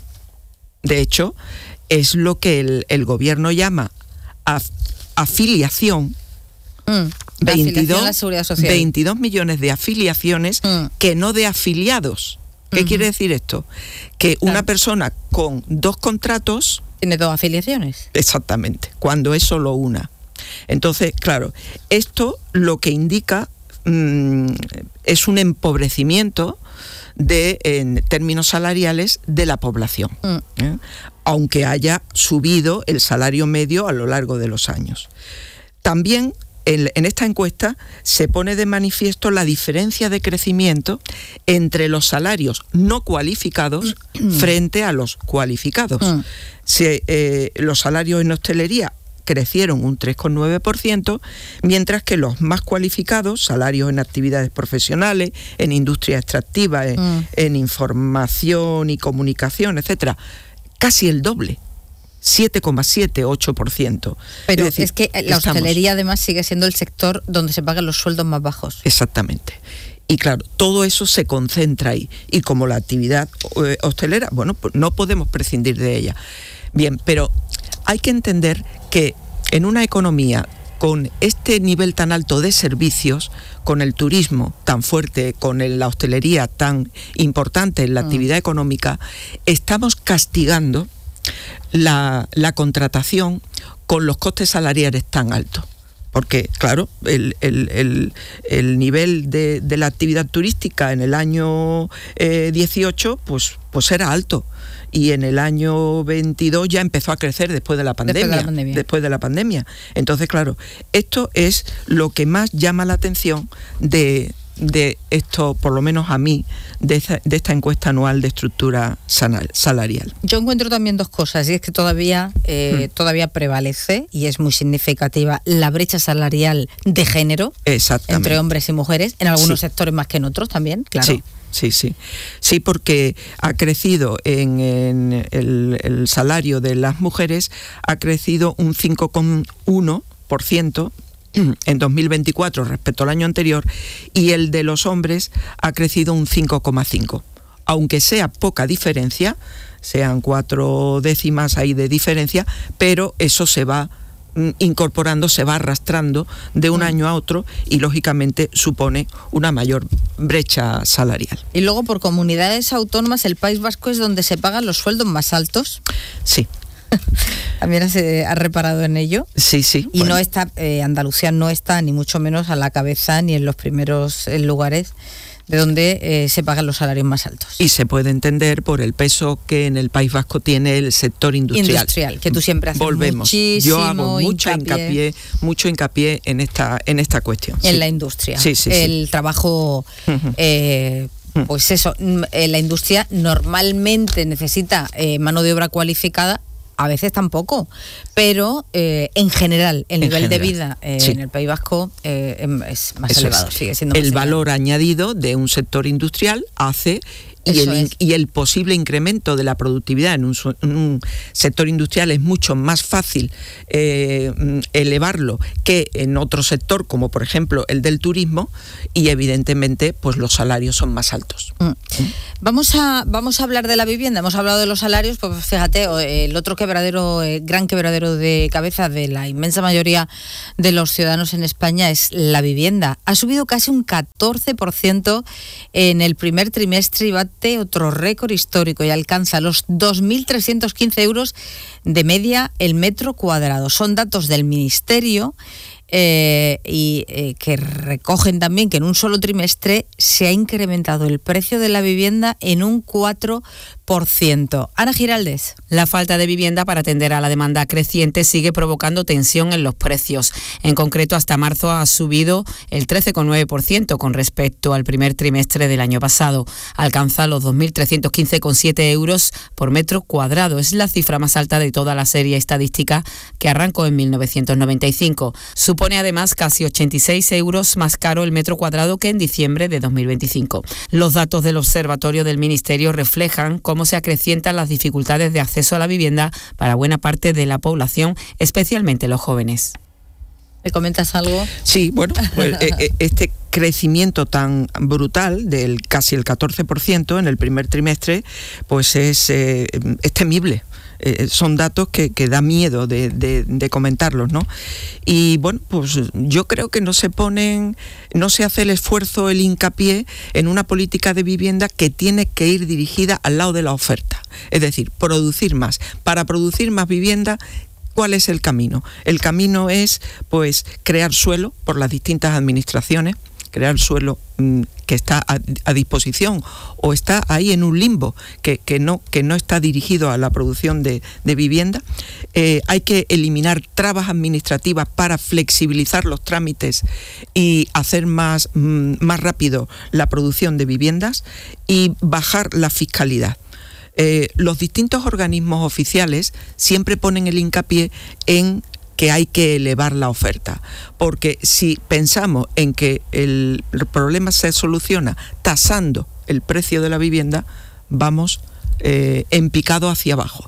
Speaker 11: De hecho, es lo que el, el gobierno llama af, afiliación.
Speaker 10: Mm, veintidós, a la Seguridad Social.
Speaker 11: veintidós millones de afiliaciones, mm. que no de afiliados. ¿Qué uh-huh. quiere decir esto? Que claro. una persona con dos contratos...
Speaker 10: ¿Tiene dos afiliaciones?
Speaker 11: Exactamente, cuando es solo una. Entonces, claro, esto lo que indica mmm, es un empobrecimiento de, en términos salariales, de la población, uh. ¿eh? aunque haya subido el salario medio a lo largo de los años. También En, en esta encuesta se pone de manifiesto la diferencia de crecimiento entre los salarios no cualificados frente a los cualificados. Se, eh, los salarios en hostelería crecieron un tres coma nueve por ciento, mientras que los más cualificados, salarios en actividades profesionales, en industria extractiva, en, mm. en información y comunicación, etcétera, casi el doble. siete coma siete ocho por ciento.
Speaker 10: Pero es, decir, es que la hostelería estamos... además sigue siendo el sector donde se pagan los sueldos más bajos.
Speaker 11: Exactamente. Y claro, todo eso se concentra ahí. Y como la actividad eh, hostelera, bueno, pues no podemos prescindir de ella. Bien, pero hay que entender que en una economía con este nivel tan alto de servicios, con el turismo tan fuerte, con el, la hostelería tan importante en la mm. actividad económica, estamos castigando La, la contratación con los costes salariales tan altos. Porque, claro, el, el, el, el nivel de, de la actividad turística en el año eh, dieciocho pues, pues era alto. Y en el año veintidós ya empezó a crecer después de la pandemia. Después de la pandemia. Después de la pandemia. Entonces, claro, esto es lo que más llama la atención de... de esto, por lo menos a mí, de esta, de esta encuesta anual de estructura salarial.
Speaker 10: Yo encuentro también dos cosas, y es que todavía, eh, hmm. todavía prevalece, y es muy significativa, la brecha salarial de género entre hombres y mujeres, en algunos sí. sectores más que en otros también, claro.
Speaker 11: Sí. Sí, sí. Sí, porque ha crecido en, en el, el salario de las mujeres, ha crecido un cinco coma uno por ciento en dos mil veinticuatro respecto al año anterior, y el de los hombres ha crecido un cinco coma cinco. Aunque sea poca diferencia, sean cuatro décimas ahí de diferencia, pero eso se va incorporando, se va arrastrando de un año a otro y lógicamente supone una mayor brecha salarial.
Speaker 10: Y luego por comunidades autónomas el País Vasco es donde se pagan los sueldos más altos.
Speaker 11: Sí.
Speaker 10: También has, eh, has reparado en ello.
Speaker 11: Sí, sí.
Speaker 10: Y
Speaker 11: bueno.
Speaker 10: no está, eh, Andalucía no está ni mucho menos a la cabeza ni en los primeros eh, lugares de donde eh, se pagan los salarios más altos.
Speaker 11: Y se puede entender por el peso que en el País Vasco tiene el sector industrial.
Speaker 10: Industrial, que tú siempre haces
Speaker 11: Volvemos.
Speaker 10: muchísimo
Speaker 11: Yo hago mucho
Speaker 10: hincapié,
Speaker 11: hincapié, mucho hincapié en esta, en esta cuestión.
Speaker 10: en
Speaker 11: sí.
Speaker 10: la industria.
Speaker 11: Sí, sí,
Speaker 10: el
Speaker 11: sí.
Speaker 10: trabajo,
Speaker 11: Uh-huh.
Speaker 10: eh, pues eso, eh, la industria normalmente necesita eh, mano de obra cualificada. A veces tampoco, pero eh, en general el
Speaker 11: En
Speaker 10: nivel
Speaker 11: general,
Speaker 10: de vida eh,
Speaker 11: sí.
Speaker 10: en el País Vasco eh, es más
Speaker 11: Eso
Speaker 10: elevado,
Speaker 11: es.
Speaker 10: sigue siendo
Speaker 11: El
Speaker 10: más elevado.
Speaker 11: valor añadido de un sector industrial hace y
Speaker 10: Eso
Speaker 11: el, in-
Speaker 10: es.
Speaker 11: y el posible incremento de la productividad en un, su- en un sector industrial es mucho más fácil eh, mm, elevarlo que en otro sector como por ejemplo el del turismo, y evidentemente pues los salarios son más altos.
Speaker 10: Mm. Vamos a vamos a hablar de la vivienda. Hemos hablado de los salarios, pues fíjate, o- el otro quebradero, eh, gran quebradero de cabeza de la inmensa mayoría de los ciudadanos en España es la vivienda. Ha subido casi un catorce por ciento en el primer trimestre y bate otro récord histórico y alcanza los dos mil trescientos quince euros de media el metro cuadrado. Son datos del Ministerio. Eh, y eh, que recogen también que en un solo trimestre se ha incrementado el precio de la vivienda en un cuatro por ciento. Ana Giraldez.
Speaker 12: La falta de vivienda para atender a la demanda creciente sigue provocando tensión en los precios. En concreto, hasta marzo ha subido el trece coma nueve por ciento con respecto al primer trimestre del año pasado. Alcanza los dos mil trescientos quince coma siete euros por metro cuadrado. Es la cifra más alta de toda la serie estadística que arrancó en mil novecientos noventa y cinco. Supone además casi ochenta y seis euros más caro el metro cuadrado que en diciembre de dos mil veinticinco. Los datos del Observatorio del Ministerio reflejan cómo se acrecientan las dificultades de acceso a la vivienda para buena parte de la población, especialmente los jóvenes.
Speaker 10: ¿Me comentas algo?
Speaker 11: Sí, bueno, pues eh, eh, este crecimiento tan brutal del casi el catorce por ciento en el primer trimestre, pues es, eh, es temible. Eh, son datos que, que da miedo de, de, de comentarlos, ¿no? Y bueno, pues yo creo que no se ponen, no se hace el esfuerzo, el hincapié en una política de vivienda que tiene que ir dirigida al lado de la oferta. Es decir, producir más. Para producir más vivienda, ¿cuál es el camino? El camino es, pues, crear suelo por las distintas administraciones, crear suelo mmm, que está a, a disposición o está ahí en un limbo que, que, no, que no está dirigido a la producción de, de vivienda. Eh, hay que eliminar trabas administrativas para flexibilizar los trámites y hacer más, mmm, más rápido la producción de viviendas y bajar la fiscalidad. Eh, los distintos organismos oficiales siempre ponen el hincapié en que hay que elevar la oferta, porque si pensamos en que el, el problema se soluciona tasando el precio de la vivienda, vamos eh, en picado hacia abajo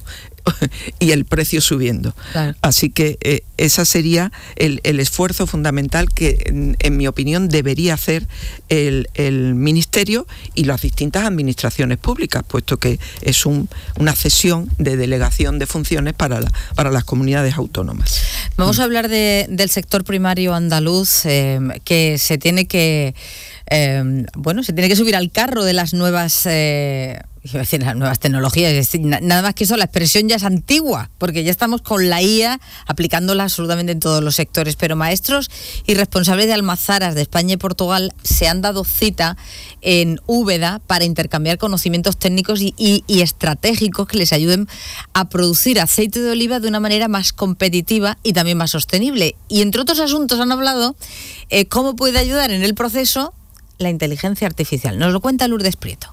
Speaker 11: y el precio subiendo. Claro. Así que eh, ese sería el, el esfuerzo fundamental que, en, en mi opinión, debería hacer el, el Ministerio y las distintas administraciones públicas, puesto que es un, una cesión de delegación de funciones para, la, para las comunidades autónomas.
Speaker 10: Vamos mm. a hablar de, del sector primario andaluz, eh, que se tiene que, eh, bueno, se tiene que subir al carro de las nuevas... Eh, Iba a decir las nuevas tecnologías, es decir, nada más que eso, la expresión ya es antigua, porque ya estamos con la I A aplicándola absolutamente en todos los sectores, pero maestros y responsables de almazaras de España y Portugal se han dado cita en Úbeda para intercambiar conocimientos técnicos y, y, y estratégicos que les ayuden a producir aceite de oliva de una manera más competitiva y también más sostenible. Y entre otros asuntos han hablado eh, cómo puede ayudar en el proceso la inteligencia artificial. Nos lo cuenta Lourdes Prieto.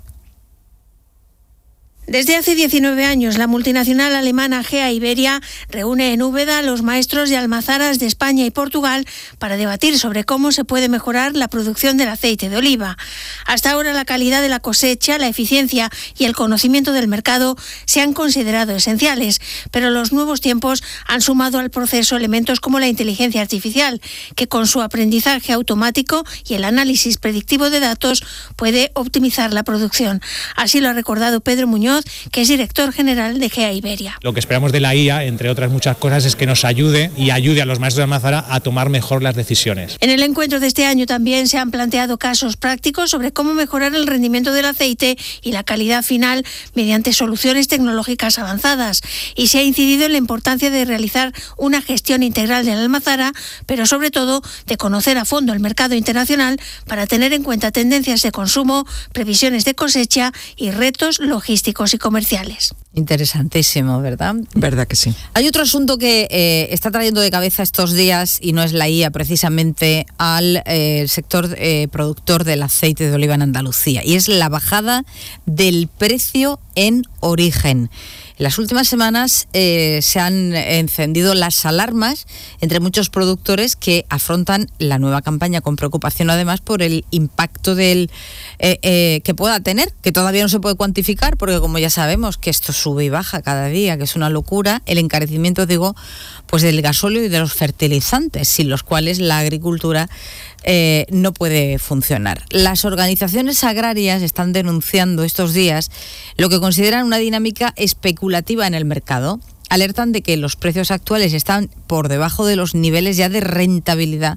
Speaker 13: Desde hace diecinueve años, la multinacional alemana GEA Iberia reúne en Úbeda a los maestros de almazaras de España y Portugal para debatir sobre cómo se puede mejorar la producción del aceite de oliva. Hasta ahora, la calidad de la cosecha, la eficiencia y el conocimiento del mercado se han considerado esenciales, pero los nuevos tiempos han sumado al proceso elementos como la inteligencia artificial, que con su aprendizaje automático y el análisis predictivo de datos puede optimizar la producción. Así lo ha recordado Pedro Muñoz, Muñoz, que es director general de G E A Iberia.
Speaker 14: Lo que esperamos de la I A, entre otras muchas cosas, es que nos ayude y ayude a los maestros de Almazara a tomar mejor las decisiones.
Speaker 13: En el encuentro de este año también se han planteado casos prácticos sobre cómo mejorar el rendimiento del aceite y la calidad final mediante soluciones tecnológicas avanzadas. Y se ha incidido en la importancia de realizar una gestión integral de la almazara, pero sobre todo de conocer a fondo el mercado internacional para tener en cuenta tendencias de consumo, previsiones de cosecha y retos logísticos y comerciales.
Speaker 10: Interesantísimo, ¿verdad?
Speaker 11: ¿Verdad que sí?
Speaker 10: Hay otro asunto que eh, está trayendo de cabeza estos días, y no es la I A precisamente, al eh, sector eh, productor del aceite de oliva en Andalucía, y es la bajada del precio en origen. En las últimas semanas eh, se han encendido las alarmas entre muchos productores que afrontan la nueva campaña con preocupación, además por el impacto del eh, eh, que pueda tener, que todavía no se puede cuantificar, porque como ya sabemos que esto sube y baja cada día, que es una locura, el encarecimiento, digo, pues del gasóleo y de los fertilizantes, sin los cuales la agricultura Eh, no puede funcionar. Las organizaciones agrarias están denunciando estos días lo que consideran una dinámica especulativa en el mercado. Alertan de que los precios actuales están por debajo de los niveles ya de rentabilidad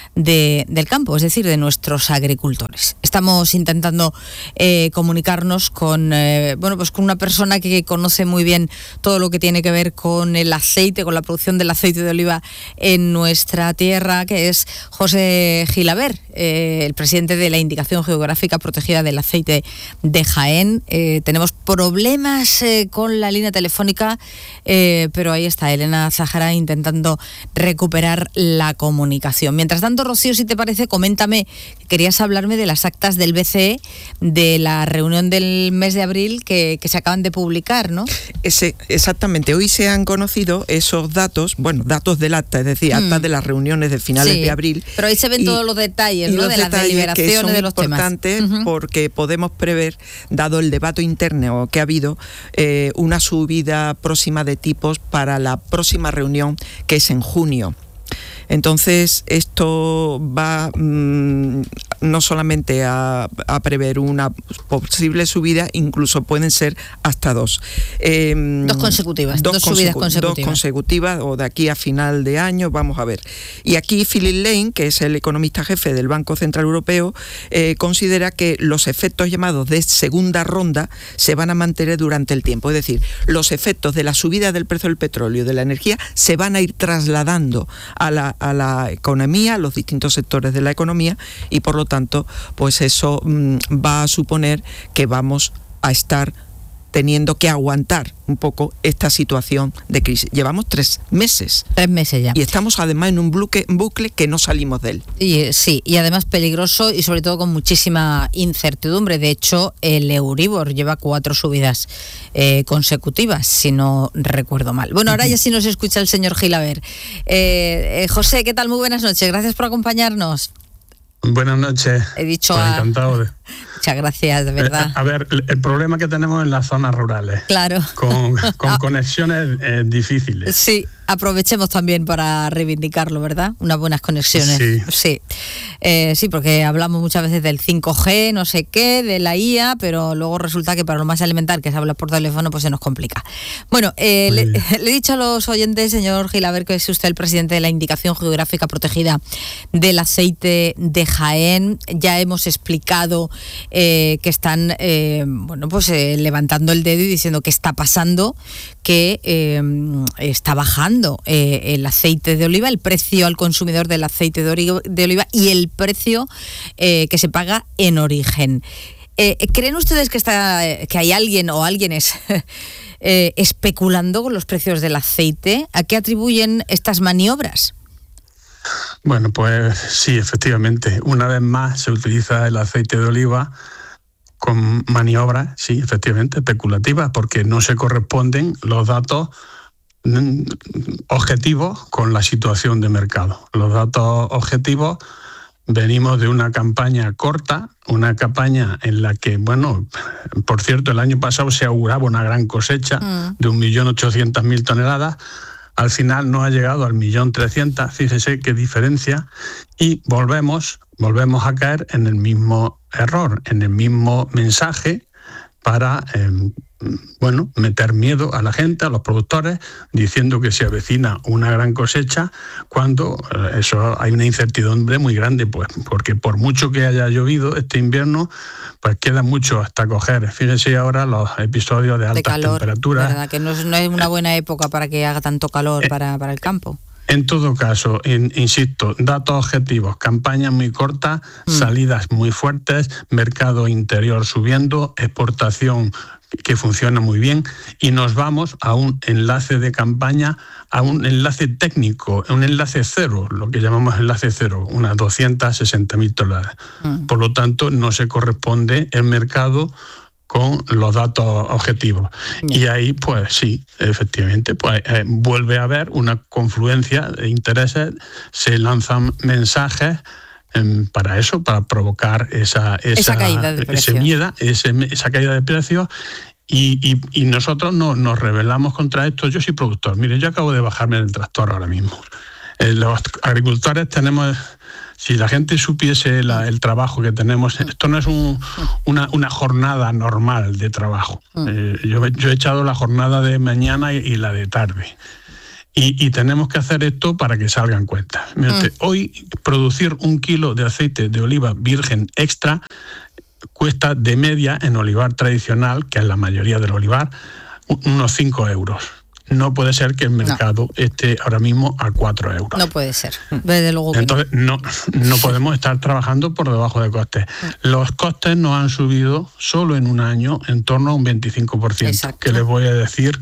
Speaker 10: De, del campo, es decir, de nuestros agricultores. Estamos intentando eh, comunicarnos con, eh, bueno, pues con una persona que conoce muy bien todo lo que tiene que ver con el aceite, con la producción del aceite de oliva en nuestra tierra, que es José Gilaber, eh, el presidente de la Indicación Geográfica Protegida del Aceite de Jaén. Eh, tenemos problemas eh, con la línea telefónica, eh, pero ahí está Elena Zahara intentando recuperar la comunicación. Mientras tanto, Rocío, si te parece, coméntame, querías hablarme de las actas del B C E, de la reunión del mes de abril que, que se acaban de publicar, ¿no?
Speaker 11: Ese, exactamente, hoy se han conocido esos datos, bueno, datos del acta, es decir, mm. actas de las reuniones de finales
Speaker 10: sí,
Speaker 11: de abril.
Speaker 10: Pero ahí se ven y, todos los detalles, ¿no?
Speaker 11: Los
Speaker 10: de
Speaker 11: detalles
Speaker 10: las deliberaciones,
Speaker 11: que son
Speaker 10: de los temas.
Speaker 11: importantes uh-huh. porque podemos prever, dado el debate interno que ha habido, eh, una subida próxima de tipos para la próxima reunión, que es en junio. Entonces, esto va mmm, no solamente a, a prever una posible subida, incluso pueden ser hasta dos.
Speaker 10: Eh, dos consecutivas, dos, dos subidas consecu- consecutivas.
Speaker 11: Dos consecutivas, o de aquí a final de año, vamos a ver. Y aquí Philip Lane, que es el economista jefe del Banco Central Europeo, eh, considera que los efectos llamados de segunda ronda se van a mantener durante el tiempo. Es decir, los efectos de la subida del precio del petróleo y de la energía se van a ir trasladando a la a la economía, a los distintos sectores de la economía, y por lo tanto, pues eso mmm, va a suponer que vamos a estar teniendo que aguantar un poco esta situación de crisis. Llevamos tres meses.
Speaker 10: Tres meses ya.
Speaker 11: Y estamos además en un bucle, bucle que no salimos de él.
Speaker 10: Y, sí, y además peligroso y sobre todo con muchísima incertidumbre. De hecho, el Euribor lleva cuatro subidas eh, consecutivas, si no recuerdo mal. Bueno, ahora ya sí nos escucha el señor Gilaber. Eh, eh, José, ¿qué tal? Muy buenas noches. Gracias por acompañarnos.
Speaker 15: Buenas noches.
Speaker 10: He dicho
Speaker 15: pues
Speaker 10: a...
Speaker 15: encantado de...
Speaker 10: Muchas gracias, de verdad.
Speaker 15: Eh, a ver, el, el problema que tenemos en las zonas rurales.
Speaker 10: Claro.
Speaker 15: Con, con ah. conexiones eh, difíciles.
Speaker 10: Sí, aprovechemos también para reivindicarlo, ¿verdad? Unas buenas conexiones.
Speaker 15: Sí.
Speaker 10: Sí, eh, sí, porque hablamos muchas veces del cinco G, no sé qué, de la I A, pero luego resulta que para lo más elemental, que es hablar por teléfono, pues se nos complica. Bueno, eh, le, le he dicho a los oyentes, señor Gilaber, que es usted el presidente de la Indicación Geográfica Protegida del Aceite de Jaén. Ya hemos explicado eh, que están eh, bueno, pues eh, levantando el dedo y diciendo qué está pasando, que eh, está bajando eh, el aceite de oliva, el precio al consumidor del aceite de, ori- de oliva y el precio eh, que se paga en origen. Eh, ¿Creen ustedes que, está, que hay alguien o alguienes eh, especulando con los precios del aceite? ¿A qué atribuyen estas maniobras?
Speaker 15: Bueno, pues sí, efectivamente. Una vez más se utiliza el aceite de oliva con maniobras, sí, efectivamente, especulativas, porque no se corresponden los datos objetivos con la situación de mercado. Los datos objetivos, venimos de una campaña corta, una campaña en la que, bueno, por cierto, el año pasado se auguraba una gran cosecha mm. de un millón ochocientas mil toneladas. Al final no ha llegado al millón trescientas, fíjese qué diferencia, y volvemos, volvemos a caer en el mismo error, en el mismo mensaje para eh, bueno, meter miedo a la gente, a los productores, diciendo que se avecina una gran cosecha, cuando eh, eso hay una incertidumbre muy grande, pues, porque por mucho que haya llovido este invierno, pues queda mucho hasta coger. Fíjense ahora los episodios de altas
Speaker 10: de calor,
Speaker 15: temperaturas.
Speaker 10: ¿verdad? Que no es, no es una buena época para que haga tanto calor eh, para, para el campo.
Speaker 15: En todo caso, in, insisto, datos objetivos, campañas muy cortas, mm. salidas muy fuertes, mercado interior subiendo, exportación que funciona muy bien, y nos vamos a un enlace de campaña, a un enlace técnico, un enlace cero, lo que llamamos enlace cero, unas doscientas sesenta mil toneladas. Mm. Por lo tanto, no se corresponde el mercado con los datos objetivos. Bien. Y ahí, pues sí, efectivamente, pues eh, vuelve a haber una confluencia de intereses, se lanzan mensajes eh, para eso, para provocar esa, esa,
Speaker 10: esa caída de precios.
Speaker 15: Ese miedo, ese, esa caída de precios. Y, y, y nosotros no, nos rebelamos contra esto. Yo soy productor. Mire, yo acabo de bajarme del tractor ahora mismo. Eh, los agricultores tenemos... Si la gente supiese la, el trabajo que tenemos, esto no es un, una, una jornada normal de trabajo. Eh, yo, yo he echado la jornada de mañana y, y la de tarde. Y, y tenemos que hacer esto para que salgan cuentas. Mira usted, hoy producir un kilo de aceite de oliva virgen extra cuesta de media en olivar tradicional, que es la mayoría del olivar, unos cinco euros. No puede ser que el mercado no. esté ahora mismo a cuatro euros.
Speaker 10: No puede ser, desde luego que
Speaker 15: Entonces, no. no, no podemos estar trabajando por debajo de costes. Los costes nos han subido solo en un año en torno a un veinticinco por ciento. Exacto. Que les voy a decir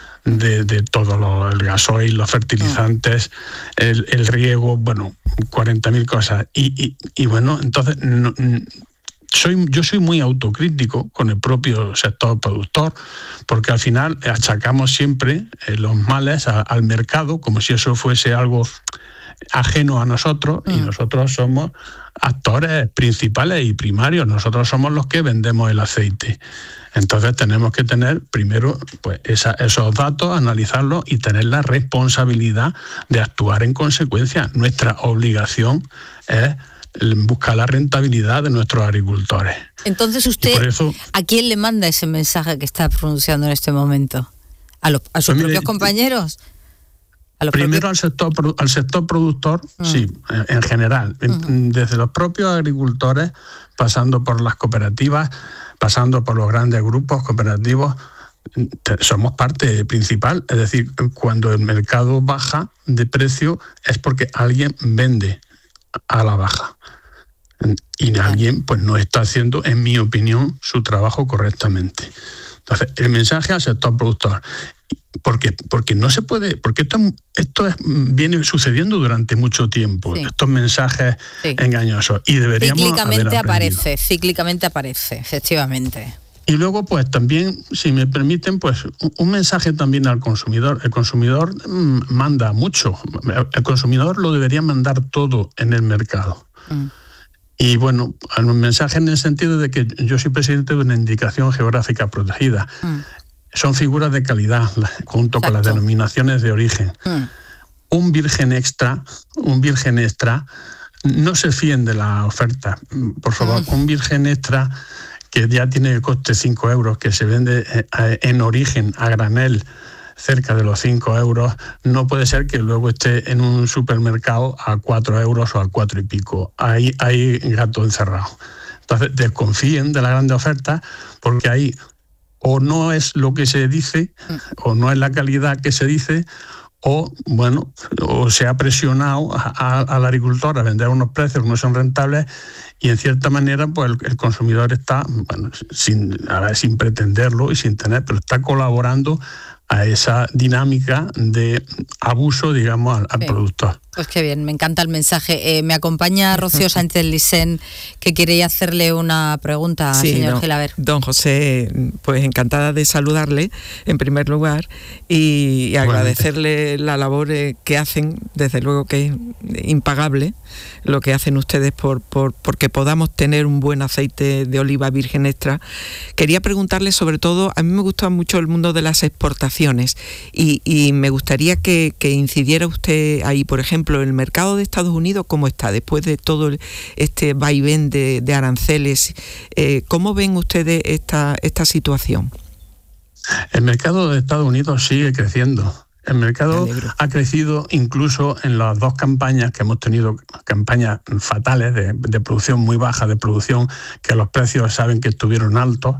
Speaker 15: de, de todo, lo, el gasoil, los fertilizantes, mm. el, el riego, bueno, cuarenta mil cosas. Y, y, y bueno, entonces... No, Soy, yo soy muy autocrítico con el propio sector productor, porque al final achacamos siempre eh, los males a, al mercado, como si eso fuese algo ajeno a nosotros, mm. y nosotros somos actores principales y primarios, nosotros somos los que vendemos el aceite. Entonces tenemos que tener primero pues esa, esos datos, analizarlos y tener la responsabilidad de actuar en consecuencia. Nuestra obligación es buscar la rentabilidad de nuestros agricultores.
Speaker 10: Entonces usted, eso, ¿a quién le manda ese mensaje que está pronunciando en este momento? ¿A, los, a sus pues propios mire, compañeros? ¿A los
Speaker 15: primero
Speaker 10: propios?
Speaker 15: al sector al sector productor, mm. sí, en general, mm. desde los propios agricultores, pasando por las cooperativas, pasando por los grandes grupos cooperativos, somos parte principal. Es decir, cuando el mercado baja de precio es porque alguien vende a la baja. Y alguien pues no está haciendo, en mi opinión, su trabajo correctamente. Entonces, el mensaje al sector productor, porque, porque no se puede, porque esto, esto es, viene sucediendo durante mucho tiempo, sí. estos mensajes sí. engañosos, y deberíamos
Speaker 10: cíclicamente aparece, cíclicamente aparece, efectivamente.
Speaker 15: Y luego, pues también, si me permiten, pues un mensaje también al consumidor. El consumidor manda mucho. El consumidor lo debería mandar todo en el mercado. Mm. Y bueno, un mensaje en el sentido de que yo soy presidente de una indicación geográfica protegida. Mm. Son figuras de calidad, junto Exacto. con las denominaciones de origen. Mm. Un virgen extra, un virgen extra, no se fíen de la oferta. Por favor, mm. un virgen extra que ya tiene el coste cinco euros, que se vende en origen a granel cerca de los cinco euros, no puede ser que luego esté en un supermercado a cuatro euros o a cuatro y pico. Ahí hay gato encerrado. Entonces, desconfíen de la grande oferta, porque ahí o no es lo que se dice, o no es la calidad que se dice, o bueno, o se ha presionado a, a, al agricultor a vender unos precios que no son rentables, y en cierta manera pues el, el consumidor está, bueno, sin, a ver, sin pretenderlo y sin tener, pero está colaborando a esa dinámica de abuso, digamos, al, al sí. productor.
Speaker 10: Pues qué bien, me encanta el mensaje. Eh, me acompaña Rocío Sánchez Licén, que quería hacerle una pregunta al sí, señor
Speaker 11: don,
Speaker 10: Gilaber.
Speaker 11: Don José, pues encantada de saludarle en primer lugar y, y agradecerle la labor que hacen, desde luego que es impagable lo que hacen ustedes por, por porque podamos tener un buen aceite de oliva virgen extra. Quería preguntarle sobre todo, a mí me gusta mucho el mundo de las exportaciones y, y me gustaría que, que incidiera usted ahí, por ejemplo, el mercado de Estados Unidos, ¿cómo está? Después de todo este vaivén de, de aranceles, eh, ¿cómo ven ustedes esta, esta situación?
Speaker 15: El mercado de Estados Unidos sigue creciendo. El mercado ha crecido incluso en las dos campañas que hemos tenido, campañas fatales de, de producción muy baja, de producción que los precios saben que estuvieron altos.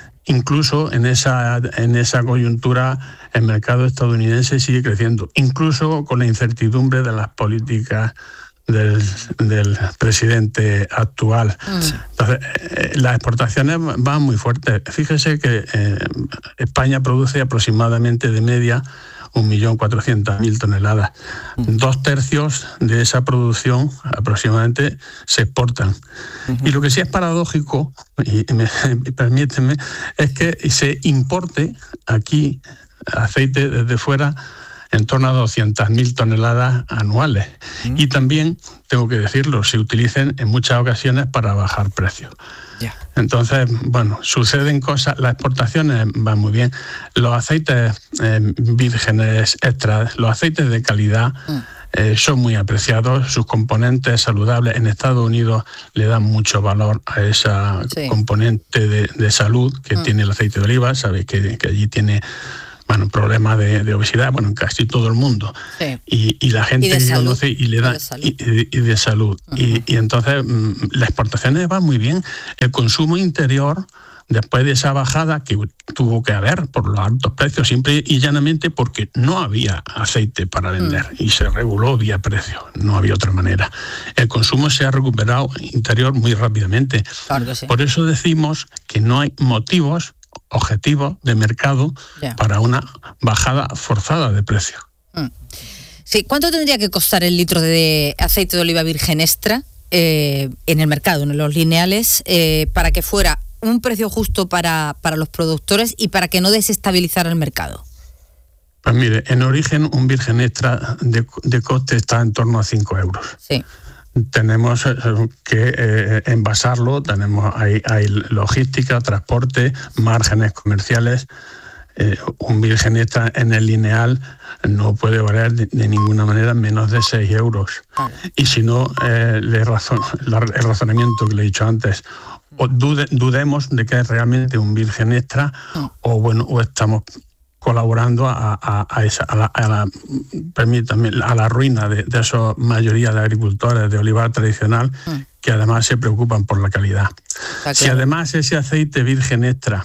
Speaker 15: Incluso en esa, en esa coyuntura el mercado estadounidense sigue creciendo, incluso con la incertidumbre de las políticas del, del presidente actual. Sí. Entonces, eh, las exportaciones van muy fuertes. Fíjese que eh, España produce aproximadamente de media un millón cuatrocientas mil toneladas. Uh-huh. Dos tercios de esa producción aproximadamente se exportan. Uh-huh. Y lo que sí es paradójico, y, me, y permíteme, es que se importe aquí aceite desde fuera en torno a doscientas mil toneladas anuales. Uh-huh. Y también, tengo que decirlo, se utilicen en muchas ocasiones para bajar precios. Yeah. Entonces, bueno, suceden cosas, las exportaciones van muy bien. Los aceites eh, vírgenes extras, los aceites de calidad mm. eh, son muy apreciados, sus componentes saludables. En Estados Unidos le dan mucho valor a esa sí. componente de, de salud que mm. tiene el aceite de oliva. Sabéis que, que allí tiene... bueno, problemas de, de obesidad, bueno, en casi todo el mundo. Sí. Y, y la gente y que salud. conoce y le da... Y de salud. Y, y de salud. Uh-huh. y, y entonces mmm, las exportaciones van muy bien. El consumo interior, después de esa bajada que tuvo que haber por los altos precios, simple y llanamente porque no había aceite para vender uh-huh. y se reguló vía precio, no había otra manera. El consumo se ha recuperado interior muy rápidamente. Claro que sí. Por eso decimos que no hay motivos objetivo de mercado yeah. para una bajada forzada de precio.
Speaker 10: Mm. Sí, ¿cuánto tendría que costar el litro de aceite de oliva virgen extra eh, en el mercado, en los lineales, eh, para que fuera un precio justo para, para los productores y para que no desestabilizara el mercado?
Speaker 15: Pues mire, en origen un virgen extra de, de coste está en torno a cinco euros. Sí. Tenemos que eh, envasarlo, tenemos hay, hay logística, transporte, márgenes comerciales. Eh, un virgen extra en el lineal no puede valer de, de ninguna manera menos de seis euros. Ah. Y si no, eh, le razon, la, el razonamiento que le he dicho antes, o dude, dudemos de que es realmente un virgen extra ah. o bueno, o estamos colaborando a, a, a, esa, a, la, a, la, permítame, a la ruina de, de esa mayoría de agricultores de olivar tradicional mm. que además se preocupan por la calidad. Claro. Si además ese aceite virgen extra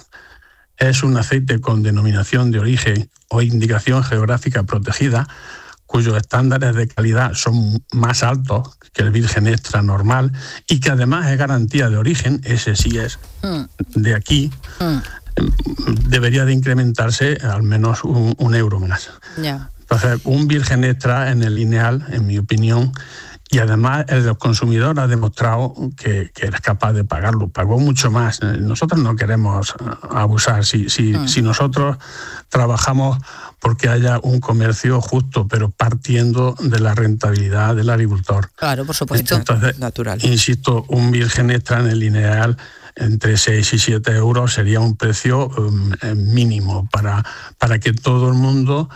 Speaker 15: es un aceite con denominación de origen o indicación geográfica protegida, cuyos estándares de calidad son más altos que el virgen extra normal y que además es garantía de origen, ese sí es mm. de aquí, mm. debería de incrementarse al menos un, un euro más. Yeah. Entonces, un virgen extra en el lineal, en mi opinión, y además el consumidor ha demostrado que, que es capaz de pagarlo, pagó mucho más. Nosotros no queremos abusar, si, si, mm. si nosotros trabajamos porque haya un comercio justo, pero partiendo de la rentabilidad del agricultor.
Speaker 10: Claro, por supuesto.
Speaker 15: Entonces, natural. Insisto, un virgen extra en el lineal entre seis y siete euros sería un precio um, mínimo para, para que todo el mundo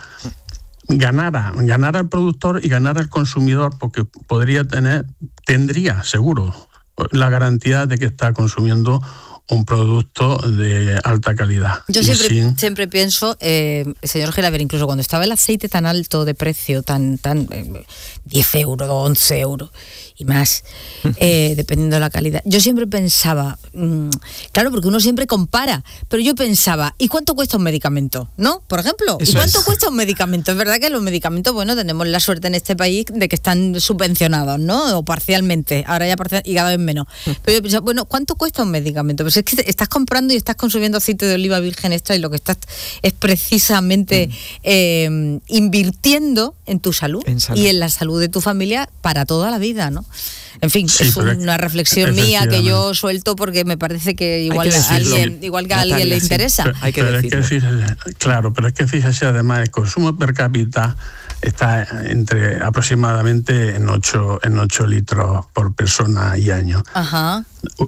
Speaker 15: ganara, ganara el productor y ganara el consumidor, porque podría tener, tendría seguro la garantía de que está consumiendo un producto de alta calidad.
Speaker 10: Yo siempre, sin... siempre pienso, eh, señor Gelabert, incluso cuando estaba el aceite tan alto de precio, tan, tan eh, diez euros, once euros y más, eh, dependiendo de la calidad, yo siempre pensaba, mmm, claro, porque uno siempre compara, pero yo pensaba, ¿y cuánto cuesta un medicamento? ¿No? Por ejemplo, ¿y Eso cuánto es. cuesta un medicamento? Es verdad que los medicamentos, bueno, tenemos la suerte en este país de que están subvencionados, ¿no? O parcialmente, ahora ya parcial, y cada vez menos. Pero yo pensaba, bueno, ¿cuánto cuesta un medicamento? Pues es que estás comprando y estás consumiendo aceite de oliva virgen extra y lo que estás es precisamente mm. eh, invirtiendo en tu salud, en salud y en la salud de tu familia para toda la vida, ¿no? En fin, sí, es una reflexión mía que yo suelto porque me parece que igual que a alguien, igual que a alguien le interesa.
Speaker 15: Pero, Hay que pero decirlo. Es que fíjese, claro, pero es que fíjese además el consumo per cápita está entre aproximadamente en ocho en ocho litros por persona y año.
Speaker 10: Ajá.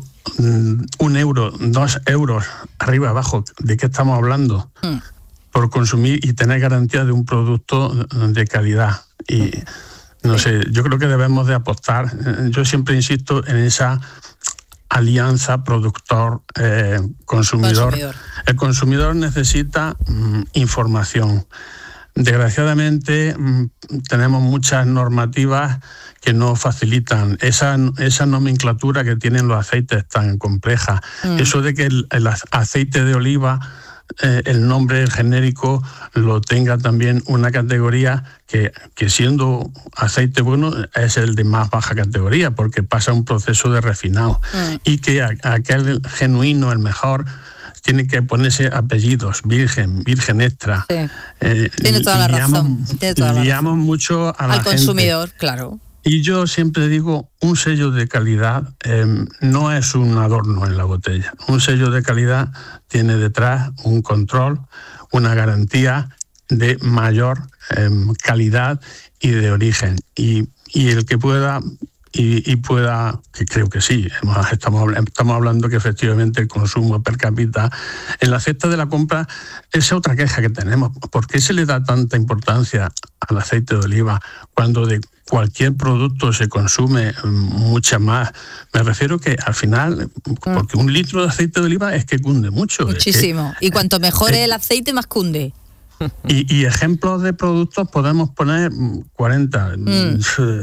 Speaker 15: Un euro, dos euros arriba abajo, ¿de qué estamos hablando? Mm. Por consumir y tener garantía de un producto de calidad. Y no sé, yo creo que debemos de apostar, yo siempre insisto en esa alianza productor eh, consumidor.
Speaker 10: Consumidor.
Speaker 15: El consumidor necesita mm, información. Desgraciadamente mm, tenemos muchas normativas que no facilitan esa, esa nomenclatura que tienen los aceites tan compleja. Mm. Eso de que el, el aceite de oliva, eh, el nombre genérico, lo tenga también una categoría que, que siendo aceite bueno es el de más baja categoría porque pasa un proceso de refinado. Mm. Y que a, aquel genuino, el mejor, tiene que ponerse apellidos, virgen, virgen extra.
Speaker 10: Sí.
Speaker 15: Eh,
Speaker 10: Tiene toda la
Speaker 15: liamos,
Speaker 10: razón. Tiene toda la
Speaker 15: liamos
Speaker 10: razón.
Speaker 15: mucho a la
Speaker 10: Al consumidor,
Speaker 15: gente.
Speaker 10: claro.
Speaker 15: Y yo siempre digo, un sello de calidad eh, no es un adorno en la botella. Un sello de calidad tiene detrás un control, una garantía de mayor eh, calidad y de origen. Y, y el que pueda... Y, y pueda, que creo que sí, estamos, estamos hablando que efectivamente el consumo per cápita en la cesta de la compra es otra queja que tenemos. ¿Por qué se le da tanta importancia al aceite de oliva cuando de cualquier producto se consume mucha más? Me refiero que al final, porque un litro de aceite de oliva es que cunde mucho.
Speaker 10: Muchísimo.
Speaker 15: Es que,
Speaker 10: y cuanto mejor
Speaker 15: eh,
Speaker 10: el aceite, más cunde.
Speaker 15: Y, y ejemplos de productos podemos poner cuarenta. Mm.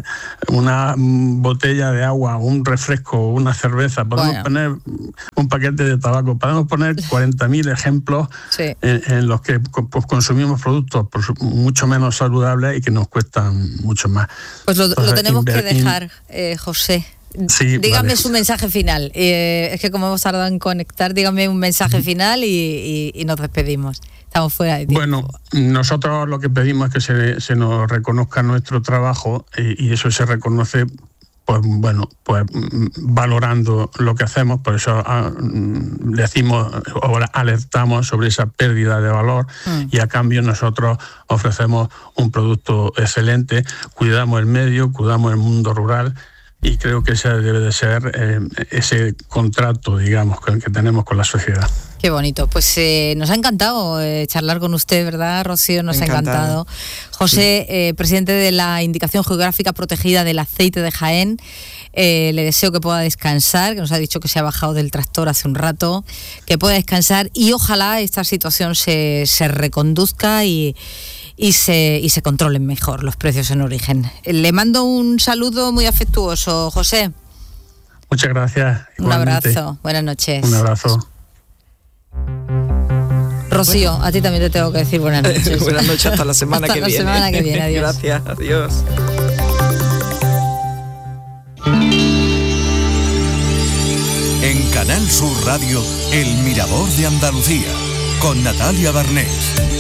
Speaker 15: Una botella de agua, un refresco, una cerveza, podemos bueno. poner un paquete de tabaco, podemos poner cuarenta mil ejemplos sí. en, en los que pues, consumimos productos pues, mucho menos saludables y que nos cuestan mucho más.
Speaker 10: Pues lo,
Speaker 15: Entonces,
Speaker 10: lo tenemos
Speaker 15: inver-
Speaker 10: que dejar, eh, José.
Speaker 15: Sí,
Speaker 10: dígame
Speaker 15: vale.
Speaker 10: su mensaje final. Eh, es que como hemos tardado en conectar, dígame un mensaje final y, y, y nos despedimos. Estamos fuera de tiempo.
Speaker 15: Bueno, nosotros lo que pedimos es que se, se nos reconozca nuestro trabajo y, y eso se reconoce, pues bueno, pues valorando lo que hacemos. Por eso ah, decimos o alertamos sobre esa pérdida de valor mm. y a cambio nosotros ofrecemos un producto excelente, cuidamos el medio, cuidamos el mundo rural. Y creo que ese debe de ser eh, ese contrato, digamos, que, que tenemos con la sociedad.
Speaker 10: Qué bonito. Pues eh, nos ha encantado eh, charlar con usted, ¿verdad, Rocío? Nos Encantado. ha encantado. José, eh, presidente de la Indicación Geográfica Protegida del Aceite de Jaén, eh, le deseo que pueda descansar, que nos ha dicho que se ha bajado del tractor hace un rato, que pueda descansar y ojalá esta situación se, se reconduzca y... Y se, y se controlen mejor los precios en origen. Le mando un saludo muy afectuoso, José.
Speaker 15: Muchas gracias.
Speaker 10: Un abrazo. Buenas noches.
Speaker 15: Un abrazo.
Speaker 10: Rocío, bueno. A ti también te tengo que decir buenas noches.
Speaker 11: Buenas noches, hasta la semana
Speaker 10: hasta
Speaker 11: que
Speaker 10: la
Speaker 11: viene.
Speaker 10: Hasta la semana que viene, adiós.
Speaker 11: Gracias, adiós.
Speaker 8: En Canal Sur Radio, El Mirador de Andalucía, con Natalia Barnés.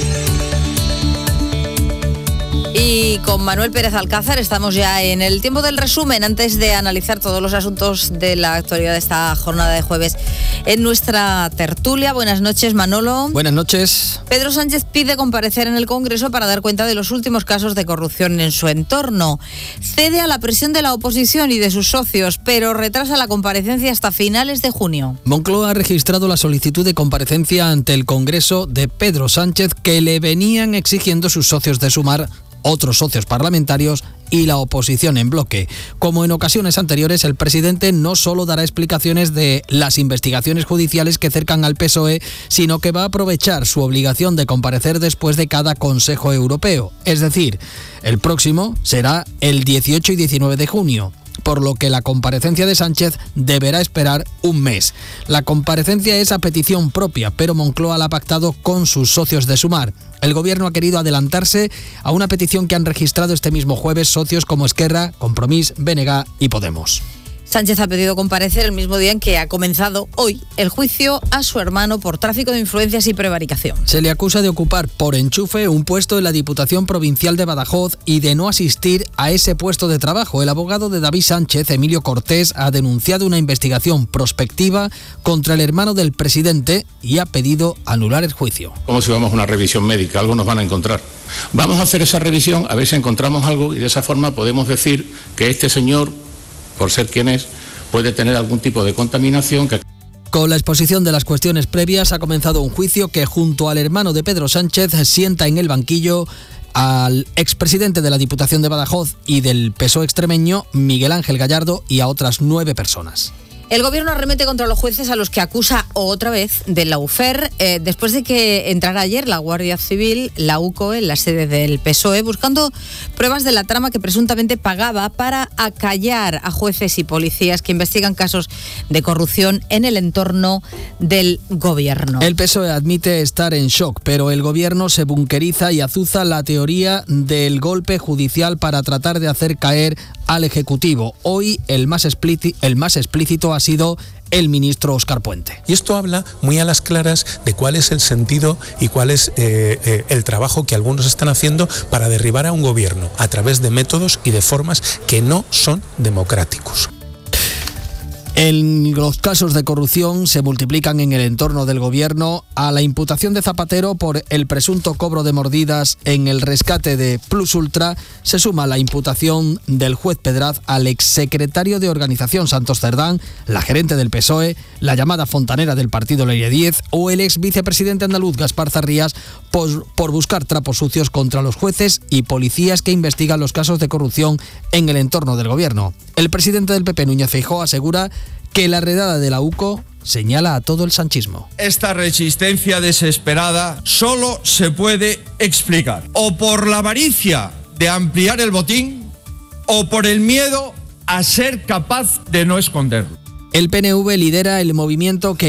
Speaker 10: Y con Manuel Pérez Alcázar estamos ya en el tiempo del resumen antes de analizar todos los asuntos de la actualidad de esta jornada de jueves en nuestra tertulia. Buenas noches, Manolo.
Speaker 16: Buenas noches.
Speaker 10: Pedro Sánchez pide comparecer en el Congreso para dar cuenta de los últimos casos de corrupción en su entorno. Cede a la presión de la oposición y de sus socios, pero retrasa la comparecencia hasta finales de junio.
Speaker 16: Moncloa ha registrado la solicitud de comparecencia ante el Congreso de Pedro Sánchez que le venían exigiendo sus socios de Sumar, otros socios parlamentarios y la oposición en bloque. Como en ocasiones anteriores, el presidente no solo dará explicaciones de las investigaciones judiciales que cercan al P S O E, sino que va a aprovechar su obligación de comparecer después de cada Consejo Europeo. Es decir, el próximo será el dieciocho y diecinueve de junio. Por lo que la comparecencia de Sánchez deberá esperar un mes. La comparecencia es a petición propia, pero Moncloa la ha pactado con sus socios de Sumar. El gobierno ha querido adelantarse a una petición que han registrado este mismo jueves socios como Esquerra, Compromís, B N G y Podemos.
Speaker 10: Sánchez ha pedido comparecer el mismo día en que ha comenzado hoy el juicio a su hermano por tráfico de influencias y prevaricación.
Speaker 16: Se le acusa de ocupar por enchufe un puesto en la Diputación Provincial de Badajoz y de no asistir a ese puesto de trabajo. El abogado de David Sánchez, Emilio Cortés, ha denunciado una investigación prospectiva contra el hermano del presidente y ha pedido anular el juicio.
Speaker 17: Como si vamos a una revisión médica, algo nos van a encontrar. Vamos a hacer esa revisión, a ver si encontramos algo y de esa forma podemos decir que este señor, por ser quien es, puede tener algún tipo de contaminación. Que...
Speaker 16: Con la exposición de las cuestiones previas ha comenzado un juicio que junto al hermano de Pedro Sánchez sienta en el banquillo al expresidente de la Diputación de Badajoz y del P S O E extremeño, Miguel Ángel Gallardo, y a otras nueve personas.
Speaker 10: El gobierno arremete contra los jueces a los que acusa otra vez de lawfare, eh, después de que entrara ayer la Guardia Civil, la U C O, en la sede del P S O E, buscando pruebas de la trama que presuntamente pagaba para acallar a jueces y policías que investigan casos de corrupción en el entorno del gobierno.
Speaker 16: El P S O E admite estar en shock, pero el gobierno se bunkeriza y azuza la teoría del golpe judicial para tratar de hacer caer al Ejecutivo. Hoy el más explícito, el más explícito ha sido el ministro Óscar Puente.
Speaker 18: Y esto habla muy a las claras de cuál es el sentido y cuál es eh, eh, el trabajo que algunos están haciendo para derribar a un gobierno a través de métodos y de formas que no son democráticos.
Speaker 16: En los casos de corrupción se multiplican en el entorno del gobierno. A la imputación de Zapatero por el presunto cobro de mordidas en el rescate de Plus Ultra se suma la imputación del juez Pedraz al exsecretario de Organización Santos Cerdán, la gerente del P S O E, la llamada fontanera del partido Ley diez o el ex vicepresidente andaluz Gaspar Zarrías por, por buscar trapos sucios contra los jueces y policías que investigan los casos de corrupción en el entorno del gobierno. El presidente del P P, Núñez Feijóo, asegura que la redada de la U C O señala a todo el sanchismo.
Speaker 19: Esta resistencia desesperada solo se puede explicar o por la avaricia de ampliar el botín o por el miedo a ser capaz de no esconderlo.
Speaker 16: El P N V lidera el movimiento que